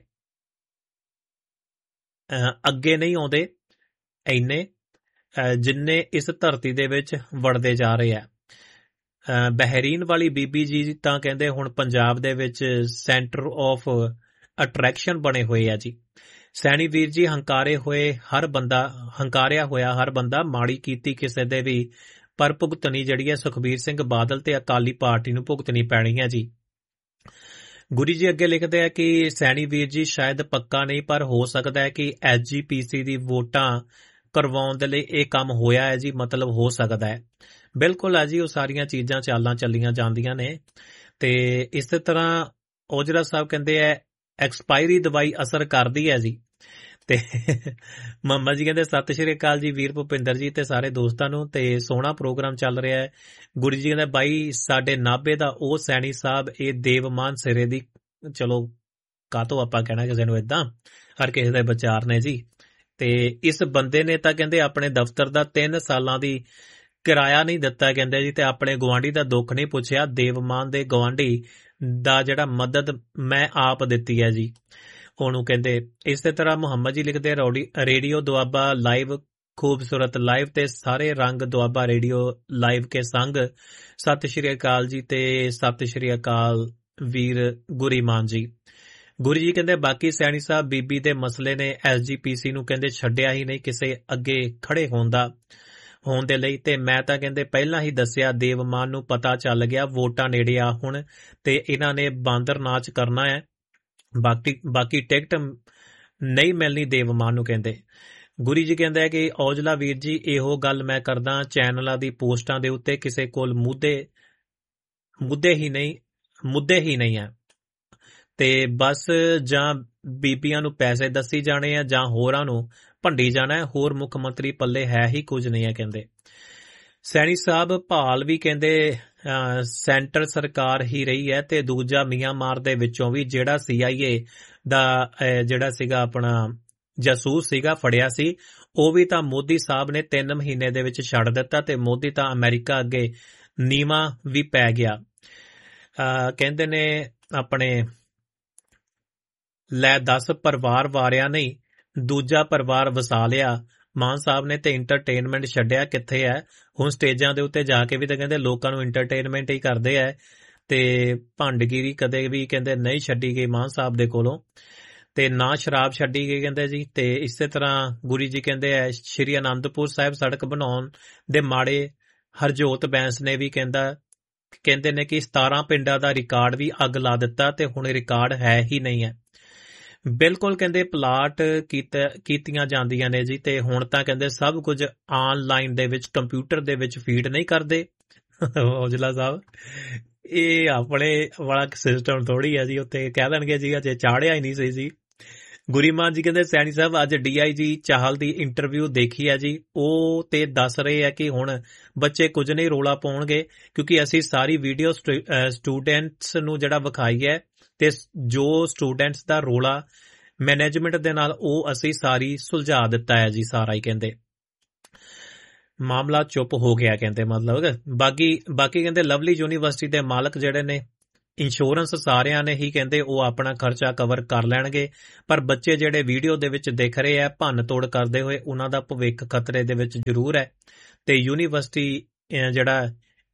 ਅੱਗੇ ਨਹੀਂ ਆਉਂਦੇ ਇੰਨੇ ਜਿੰਨੇ ਇਸ ਧਰਤੀ ਦੇ ਵਿੱਚ ਵੜਦੇ ਜਾ ਰਹੇ ਆ। ਬਹਿਰੀਨ ਵਾਲੀ ਬੀਬੀ ਜੀ ਤਾਂ ਕਹਿੰਦੇ ਹੁਣ ਪੰਜਾਬ ਦੇ ਵਿੱਚ ਸੈਂਟਰ ਆਫ ਅਟਰੈਕਸ਼ਨ ਬਣੇ ਹੋਏ ਆ ਜੀ। ਸੈਣੀ ਵੀਰ ਜੀ ਹੰਕਾਰੇ ਹੋਏ ਹਰ ਬੰਦਾ ਹੰਕਾਰਿਆ ਹੋਇਆ ਹਰ ਬੰਦਾ ਮਾੜੀ ਕੀਤੀ ਕਿਸੇ ਦੇ ਵੀ, ਪਰ ਭੁਗਤਣੀ ਜਿਹੜੀ ਹੈ ਸੁਖਬੀਰ ਸਿੰਘ ਬਾਦਲ ਤੇ ਅਕਾਲੀ ਪਾਰਟੀ ਨੂੰ ਭੁਗਤਣੀ ਪੈਣੀ ਹੈ ਜੀ। ਗੁਰੀ ਜੀ ਅੱਗੇ ਲਿਖਦੇ ਆ ਕਿ ਸੈਣੀ ਵੀਰ ਜੀ ਸ਼ਾਇਦ ਪੱਕਾ ਨਹੀਂ, ਪਰ ਹੋ ਸਕਦਾ ਹੈ ਕਿ ਐਸ ਜੀ ਪੀ ਸੀ ਦੀ ਵੋਟਾਂ ਕਰਵਾਉਣ ਦੇ ਲਈ ਇਹ ਕੰਮ ਹੋਇਆ ਹੈ ਜੀ, ਮਤਲਬ ਹੋ ਸਕਦਾ ਹੈ। ਬਿਲਕੁਲ ਆ ਜੀ, ਉਹ ਸਾਰੀਆਂ ਚੀਜ਼ਾਂ ਚਾਲਾਂ ਚੱਲੀਆਂ ਜਾਂਦੀਆਂ ਨੇ। ਤੇ ਇਸੇ ਤਰ੍ਹਾਂ ਔਜਲਾ ਸਾਹਿਬ ਕਹਿੰਦੇ ਐ ਐਕਸਪਾਇਰੀ ਦਵਾਈ ਅਸਰ ਕਰਦੀ ਹੈ ਜੀ। ਤੇ ਮੁਹੰਮਦ ਜੀ ਕਹਿੰਦੇ ਸਤਿ ਸ਼੍ਰੀ ਅਕਾਲ ਜੀ ਵੀਰ ਭੁਪਿੰਦਰ ਜੀ ਤੇ ਸਾਰੇ ਦੋਸਤਾਂ ਨੂੰ, ਤੇ ਸੋਹਣਾ ਪ੍ਰੋਗਰਾਮ ਚੱਲ ਰਿਹਾ ਹੈ। ਗੁਰੂ ਜੀ ਕਹਿੰਦੇ ਬਾਈ ਸਾਡੇ ਨਾਭੇ ਦਾ ਉਹ ਸੈਣੀ ਸਾਹਿਬ ਇਹ ਦੇਵਮਾਨ ਸਿਰੇ ਦੀ, ਚਲੋ ਕਾਹਤੋਂ ਆਪਾਂ ਕਹਿਣਾ ਕਿਸੇ ਨੂੰ ਏਦਾਂ, ਹਰ ਕਿਸੇ ਦੇ ਵਿਚਾਰ ਨੇ ਜੀ। ਤੇ ਇਸ ਬੰਦੇ ਨੇ ਤਾਂ ਕਹਿੰਦੇ ਆਪਣੇ ਦਫ਼ਤਰ ਦਾ ਤਿੰਨ ਸਾਲਾਂ ਦੀ ਕਿਰਾਇਆ ਨਹੀਂ ਦਿੱਤਾ ਕਹਿੰਦੇ ਜੀ, ਤੇ ਆਪਣੇ ਗੁਆਂਢੀ ਦਾ ਦੁੱਖ ਨਹੀਂ ਪੁੱਛਿਆ। ਦੇਵਮਾਨ ਦੇ ਗੁਆਂਢੀ ਦਾ ਜਿਹੜਾ ਮਦਦ ਮੈਂ ਆਪ ਦਿੱਤੀ ਹੈ ਜੀ ਉਹਨੂੰ ਕਹਿੰਦੇ। ਇਸੇ ਤਰ੍ਹਾਂ ਮੁਹੰਮਦ ਜੀ ਲਿਖਦੇ ਰੇਡੀਓ ਦੁਆਬਾ ਲਾਈਵ ਖੂਬਸੂਰਤ ਲਾਈਵ ਤੇ ਸਾਰੇ ਰੰਗ ਦੁਆਬਾ ਰੇਡੀਓ ਲਾਈਵ ਕੇ ਸੰਗ ਸਤਿ ਸ਼੍ਰੀ ਅਕਾਲ ਜੀ ਤੇ ਸਤਿ ਸ਼੍ਰੀ ਅਕਾਲ ਵੀਰ ਗੁਰੀਮਾਨ ਜੀ। ਗੁਰੂ ਜੀ ਕਹਿੰਦੇ ਬਾਕੀ ਸੈਣੀ ਸਾਹਿਬ ਬੀਬੀ ਦੇ ਮਸਲੇ ਨੇ ਐਸ ਜੀ ਪੀ ਸੀ ਨੂੰ ਕਹਿੰਦੇ ਛੱਡਿਆ ਹੀ ਨਹੀਂ ਕਿਸੇ ਅੱਗੇ ਖੜੇ ਹੋਣ ਦਾ ਹੋਣ ਦੇ ਲਈ। ਤੇ ਮੈਂ ਤਾਂ ਕਹਿੰਦੇ ਪਹਿਲਾਂ ਹੀ ਦੱਸਿਆ ਦੇਵਮਾਨ ਨੂੰ ਪਤਾ ਚੱਲ ਗਿਆ ਵੋਟਾਂ ਨੇੜੇ ਆ ਹੁਣ, ਤੇ ਇਹਨਾਂ ਨੇ ਬਾਂਦਰ ਨਾਚ ਕਰਨਾ ਹੈ। ਬਾਕੀ ਬਾਕੀ ਟਿਕਟ ਨਹੀਂ ਮਿਲਣੀ ਦੇਵਮਾਨ ਨੂੰ ਕਹਿੰਦੇ। ਗੁਰੂ ਜੀ ਕਹਿੰਦਾ ਕਿ ਔਜਲਾ ਵੀਰ ਜੀ ਇਹੋ ਗੱਲ ਮੈਂ ਕਰਦਾ ਚੈਨਲਾਂ ਦੀ ਪੋਸਟਾਂ ਦੇ ਉੱਤੇ ਕਿਸੇ ਕੋਲ ਮੁੱਦੇ ਮੁੱਦੇ ਹੀ ਨਹੀਂ ਮੁੱਦੇ ਹੀ ਨਹੀਂ ਹੈ, ਤੇ ਬਸ ਜਾਂ ਬੀਬੀਆਂ ਨੂੰ ਪੈਸੇ ਦੱਸੀ ਜਾਣੇ ਆ ਜਾਂ ਹੋਰਾਂ ਨੂੰ ਭੰਡੀ ਜਾਣਾ ਹੈ, ਹੋਰ ਮੁੱਖ ਮੰਤਰੀ ਪੱਲੇ ਹੈ ਹੀ ਕੁਝ ਨਹੀਂ ਹੈ ਕਹਿੰਦੇ। ਸੈਣੀ ਸਾਹਿਬ ਭਾਲ ਵੀ ਕਹਿੰਦੇ ਸੈਂਟਰ ਸਰਕਾਰ ਹੀ ਰਹੀ ਹੈ, ਤੇ ਦੂਜਾ ਮਿਆਂਮਾਰ ਦੇ ਵਿੱਚੋਂ ਵੀ ਜਿਹੜਾ ਸੀ ਆਈ ਏ ਦਾ ਜਿਹੜਾ ਸੀਗਾ ਆਪਣਾ ਜਾਸੂਸ ਸੀਗਾ ਫੜਿਆ ਸੀ, ਉਹ ਵੀ ਤਾਂ ਮੋਦੀ ਸਾਹਿਬ ਨੇ ਤਿੰਨ ਮਹੀਨੇ ਦੇ ਵਿੱਚ ਛੱਡ ਦਿੱਤਾ, ਤੇ ਮੋਦੀ ਤਾਂ ਅਮਰੀਕਾ ਅੱਗੇ ਨੀਵਾਂ ਵੀ ਪੈ ਗਿਆ। ਕਹਿੰਦੇ ਨੇ ਆਪਣੇ ਲੈ ਦਸ ਪਰਿਵਾਰ ਵਾਰਿਆ ਨਹੀਂ ਦੂਜਾ ਪਰਿਵਾਰ ਵਸਾ ਲਿਆ ਮਾਨ ਸਾਹਿਬ ਨੇ, ਤੇ ਇੰਟਰਟੇਨਮੈਂਟ ਛੱਡਿਆ ਕਿੱਥੇ ਹੈ ਹੁਣ। ਸਟੇਜਾਂ ਦੇ ਉੱਤੇ ਜਾ ਕੇ ਵੀ ਤਾਂ ਕਹਿੰਦੇ ਲੋਕਾਂ ਨੂੰ ਇੰਟਰਟੇਨਮੈਂਟ ਹੀ ਕਰਦੇ ਹੈ, ਤੇ ਭੰਡਗੀਰੀ ਕਦੇ ਵੀ ਕਹਿੰਦੇ ਨਹੀਂ ਛੱਡੀ ਗਈ ਮਾਨ ਸਾਹਿਬ ਦੇ ਕੋਲੋਂ, ਤੇ ਨਾ ਸ਼ਰਾਬ ਛੱਡੀ ਗਈ ਕਹਿੰਦੇ ਜੀ। ਤੇ ਇਸੇ ਤਰ੍ਹਾਂ ਗੁਰੂ ਜੀ ਕਹਿੰਦੇ ਹੈ ਸ਼੍ਰੀ ਅਨੰਦਪੁਰ ਸਾਹਿਬ ਸੜਕ ਬਣਾਉਣ ਦੇ ਮਾੜੇ ਹਰਜੋਤ ਬੈਂਸ ਨੇ ਵੀ ਕਹਿੰਦਾ ਕਹਿੰਦੇ ਨੇ ਕਿ ਸਤਾਰਾਂ ਪਿੰਡਾਂ ਦਾ ਰਿਕਾਰਡ ਵੀ ਅੱਗ ਲਾ ਦਿੱਤਾ, ਤੇ ਹੁਣ ਰਿਕਾਰਡ ਹੈ ਹੀ ਨਹੀਂ ਹੈ। ਬਿਲਕੁਲ ਕਹਿੰਦੇ ਪਲਾਟ ਕੀਤੀਆਂ ਜਾਂਦੀਆਂ ਨੇ ਜੀ, ਤੇ ਹੁਣ ਤਾਂ ਕਹਿੰਦੇ ਸਭ ਕੁਝ ਆਨਲਾਈਨ ਦੇ ਵਿੱਚ ਕੰਪਿਊਟਰ ਦੇ ਵਿੱਚ ਫੀਡ ਨਹੀਂ ਕਰਦੇ। ਔਜਲਾ ਸਾਹਿਬ ਇਹ ਆਪਣੇ ਵਾਲਾ ਸਿਸਟਮ ਥੋੜੀ ਹੈ ਜੀ, ਉੱਤੇ ਕਹਿ ਦੇਣਗੇ ਜੀ ਅਜੇ ਚਾੜਿਆ ਹੀ ਨਹੀਂ ਸਹੀ ਜੀ। ਗੁਰੀਮਾਨ ਜੀ ਕਹਿੰਦੇ ਸੈਣੀ ਸਾਹਿਬ ਅੱਜ ਡੀ ਆਈ ਜੀ ਚਾਹਲ ਦੀ ਇੰਟਰਵਿਊ ਦੇਖੀ ਹੈ ਜੀ, ਉਹ ਤੇ ਦੱਸ ਰਹੇ ਆ ਕਿ ਹੁਣ ਬੱਚੇ ਕੁਝ ਨਹੀਂ ਰੋਲਾ ਪਾਉਣਗੇ, ਕਿਉਂਕਿ ਅਸੀਂ ਸਾਰੀ ਵੀਡੀਓ ਸਟੂਡੈਂਟਸ ਨੂੰ ਜਿਹੜਾ ਵਿਖਾਈ ਹੈ, ਤੇ ਜੋ ਸਟੂਡੈਂਟਸ ਦਾ ਰੋਲਾ ਮੈਨੇਜਮੈਂਟ ਦੇ ਨਾਲ ਉਹ ਅਸੀਂ ਸਾਰੀ ਸੁਲਝਾ ਦਿੱਤਾ ਹੈ ਜੀ ਸਾਰਾ ਹੀ ਕਹਿੰਦੇ। ਮਾਮਲਾ ਚੁੱਪ ਹੋ ਗਿਆ ਕਹਿੰਦੇ, ਮਤਲਬ ਬਾਕੀ ਬਾਕੀ ਕਹਿੰਦੇ ਲਵਲੀ ਯੂਨੀਵਰਸਿਟੀ ਦੇ ਮਾਲਕ ਜਿਹੜੇ ਨੇ ਇੰਸ਼ੋਰੈਂਸ ਸਾਰਿਆਂ ਨੇ ਹੀ ਕਹਿੰਦੇ ਉਹ ਆਪਣਾ ਖਰਚਾ ਕਵਰ ਕਰ ਲੈਣਗੇ, ਪਰ ਬੱਚੇ ਜਿਹੜੇ ਵੀਡੀਓ ਦੇ ਵਿੱਚ ਦਿਖ ਰਹੇ ਆ ਭੰਨ ਤੋੜ ਕਰਦੇ ਹੋਏ ਉਹਨਾਂ ਦਾ ਭਵਿੱਖ ਖਤਰੇ ਦੇ ਵਿੱਚ ਜ਼ਰੂਰ ਹੈ। ਤੇ ਯੂਨੀਵਰਸਿਟੀ ਜਿਹੜਾ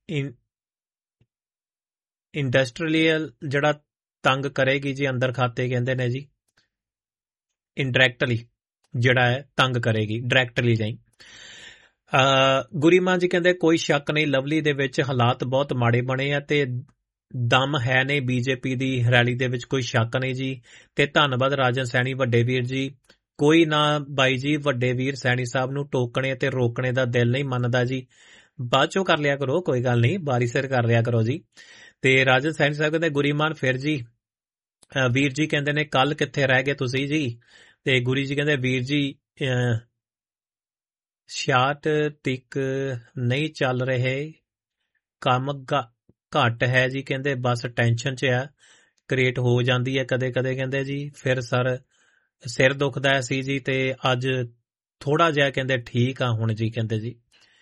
ਇੰਡਸਟਰੀਅਲ ਜਿਹੜਾ ਤੰਗ ਕਰੇਗੀ ਜੀ ਅੰਦਰ ਖਾਤੇ ਕਹਿੰਦੇ ਨੇ ਜੀ, ਇੰਡਾਇਰੈਕਟਲੀ ਜਿਹੜਾ ਹੈ ਤੰਗ ਕਰੇਗੀ, ਡਾਇਰੈਕਟਲੀ ਨਹੀਂ। ਗੁਰੀਮਾਨ ਜੀ ਕਹਿੰਦੇ ਕੋਈ ਸ਼ੱਕ ਨਹੀਂ ਲਵਲੀ ਦੇ ਵਿੱਚ ਹਾਲਾਤ ਬਹੁਤ ਮਾੜੇ ਬਣੇ ਆ, ਤੇ ਦਮ ਹੈ ਨਹੀਂ ਬੀਜੇਪੀ ਦੀ ਰੈਲੀ ਦੇ ਵਿੱਚ, ਕੋਈ ਸ਼ੱਕ ਨਹੀਂ ਜੀ। ਤੇ ਧੰਨਵਾਦ ਰਾਜਨ ਸੈਣੀ ਵੱਡੇ ਵੀਰ ਜੀ। ਕੋਈ ਨਾ ਬਾਈ ਜੀ, ਵੱਡੇ ਵੀਰ ਸੈਣੀ ਸਾਹਿਬ ਨੂੰ ਟੋਕਣੇ ਤੇ ਰੋਕਣੇ ਦਾ ਦਿਲ ਨਹੀਂ ਮੰਨਦਾ ਜੀ, ਬਾਅਦ ਚੋਂ ਕਰ ਲਿਆ ਕਰੋ, ਕੋਈ ਗੱਲ ਨਹੀਂ, ਬਾਰੀ ਸਿਰ ਕਰ ਲਿਆ ਕਰੋ ਜੀ। ਤੇ ਰਾਜਨ ਸੈਣੀ ਸਾਹਿਬ ਕਹਿੰਦੇ ਗੁਰੀਮਾਨ ਫਿਰ ਜੀ ਵੀਰ ਜੀ ਕਹਿੰਦੇ ਨੇ ਕੱਲ ਕਿੱਥੇ ਰਹਿ ਗਏ ਤੁਸੀਂ ਜੀ। ਤੇ ਗੁਰੀ ਜੀ ਕਹਿੰਦੇ ਵੀਰ ਜੀ ਛਿਆਹਠ ਤੀਕ ਨਹੀਂ ਚੱਲ ਰਹੇ, ਕੰਮ ਘੱਟ ਹੈ ਜੀ ਕਹਿੰਦੇ, ਬਸ ਟੈਨਸ਼ਨ 'ਚ ਆ, ਕ੍ਰੀਏਟ ਹੋ ਜਾਂਦੀ ਹੈ ਕਦੇ ਕਦੇ ਕਹਿੰਦੇ ਜੀ। ਫਿਰ ਸਰ ਸਿਰ ਦੁਖਦਾ ਸੀ ਜੀ, ਤੇ ਅੱਜ ਥੋੜਾ ਜਿਹਾ ਕਹਿੰਦੇ ਠੀਕ ਆ ਹੁਣ ਜੀ ਕਹਿੰਦੇ ਜੀ,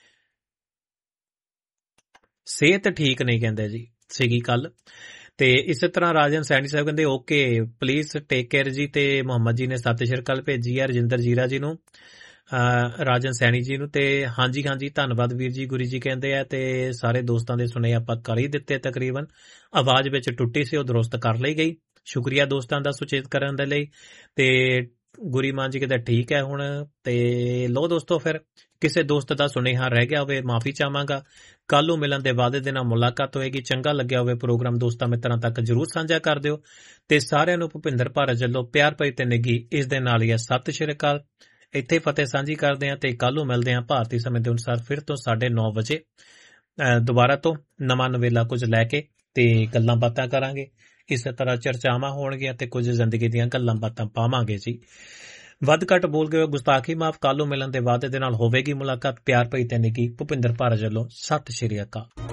ਸਿਹਤ ਠੀਕ ਨਹੀਂ ਕਹਿੰਦੇ ਜੀ ਸੀਗੀ ਕੱਲ। ਤੇ ਇਸੇ ਤਰ੍ਹਾਂ ਰਾਜਨ ਸੈਣੀ ਸਾਹਿਬ ਕਹਿੰਦੇ ਓਕੇ ਪਲੀਜ਼ ਟੇਕ ਕੇਅਰ ਜੀ, ਤੇ ਮੁਹੰਮਦ ਜੀ ਨੇ ਸਤਿ ਸ਼੍ਰੀ ਅਕਾਲ ਭੇਜੀ ਹੈ ਰਜਿੰਦਰ ਜੀਰਾ ਜੀ ਨੂੰ, ਰਾਜਨ ਸੈਣੀ ਜੀ ਨੂੰ। ਤੇ ਹਾਂਜੀ ਹਾਂਜੀ ਧੰਨਵਾਦ ਵੀਰ ਜੀ। ਗੁਰੂ ਜੀ ਕਹਿੰਦੇ ਆ ਤੇ ਸਾਰੇ ਦੋਸਤਾਂ ਦੇ ਸੁਣੇ ਆਪਾਂ ਕਰ ਹੀ ਦਿੱਤੇ ਤਕਰੀਬਨ, ਆਵਾਜ਼ ਵਿੱਚ ਟੁੱਟੀ ਸੀ ਉਹ ਦਰੁਸਤ ਕਰ ਲਈ ਗਈ, ਸ਼ੁਕਰੀਆ ਦੋਸਤਾਂ ਦਾ ਸੁਚੇਤ ਕਰਨ ਦੇ ਲਈ। ਤੇ ਗੁਰੀਮਾਨ ਜੀ ਕਹਿੰਦਾ ਠੀਕ ਹੈ ਹੁਣ। ਤੇ ਲੋ ਦੋਸਤੋ ਫਿਰ ਕਿਸੇ ਦੋਸਤ ਦਾ ਸੁਨੇਹਾ ਰਹਿ ਗਿਆ ਹੋਵੇ ਮਾਫੀ ਚਾਹਾਂਗਾ, ਕੱਲ ਨੂੰ ਮਿਲਣ ਦੇ ਵਾਅਦੇ ਦੇ ਨਾਲ ਮੁਲਾਕਾਤ ਹੋਏਗੀ। ਚੰਗਾ ਲੱਗਿਆ ਹੋਵੇ ਪ੍ਰੋਗਰਾਮ ਦੋਸਤਾਂ ਮਿੱਤਰਾਂ ਤੱਕ ਜਰੂਰ ਸਾਂਝਾ ਕਰ ਦਿਓ, ਤੇ ਸਾਰਿਆਂ ਨੂੰ ਭੁਪਿੰਦਰ ਭਾਰਤ ਵੱਲੋਂ ਪਿਆਰ ਭਰੀ ਤੇ ਨਿੱਘੀ ਇਸ ਦੇ ਨਾਲ ਹੀ ਸਤਿ ਸ਼੍ਰੀ ਅਕਾਲ। ਇੱਥੇ ਫਤਿਹ ਸਾਂਝੀ ਕਰਦੇ ਹਾਂ, ਤੇ ਕੱਲ ਨੂੰ ਮਿਲਦੇ ਹਾਂ ਭਾਰਤੀ ਸਮੇਂ ਦੇ ਅਨੁਸਾਰ ਫਿਰ ਤੋਂ ਸਾਢੇ ਨੌ ਵਜੇ। ਦੁਬਾਰਾ ਤੋਂ ਨਵਾਂ ਨਵੇਲਾ ਕੁਝ ਲੈ ਕੇ ਤੇ ਗੱਲਾਂ ਬਾਤਾਂ ਕਰਾਂਗੇ। ਇਸੇ ਤਰ੍ਹਾਂ ਚਰਚਾਵਾਂ ਹੋਣਗੀਆਂ ਤੇ ਕੁਝ ਜ਼ਿੰਦਗੀ ਦੀਆਂ ਗੱਲਾਂ ਬਾਤਾਂ ਪਾਵਾਂਗੇ ਜੀ। ਵੱਧ ਘੱਟ ਬੋਲ ਗਏ ਗੁਸਤਾਖੀ ਮਾਫ। ਕੱਲ੍ਹ ਨੂੰ ਮਿਲਣ ਦੇ ਵਾਅਦੇ ਦੇ ਨਾਲ ਹੋਵੇਗੀ ਮੁਲਾਕਾਤ। ਪਿਆਰ ਭਰੀ ਤੇ ਨਿੱਘੀ ਭੁਪਿੰਦਰ ਭਾਰਤ ਵੱਲੋਂ ਸਤਿ ਸ਼੍ਰੀ ਅਕਾਲ।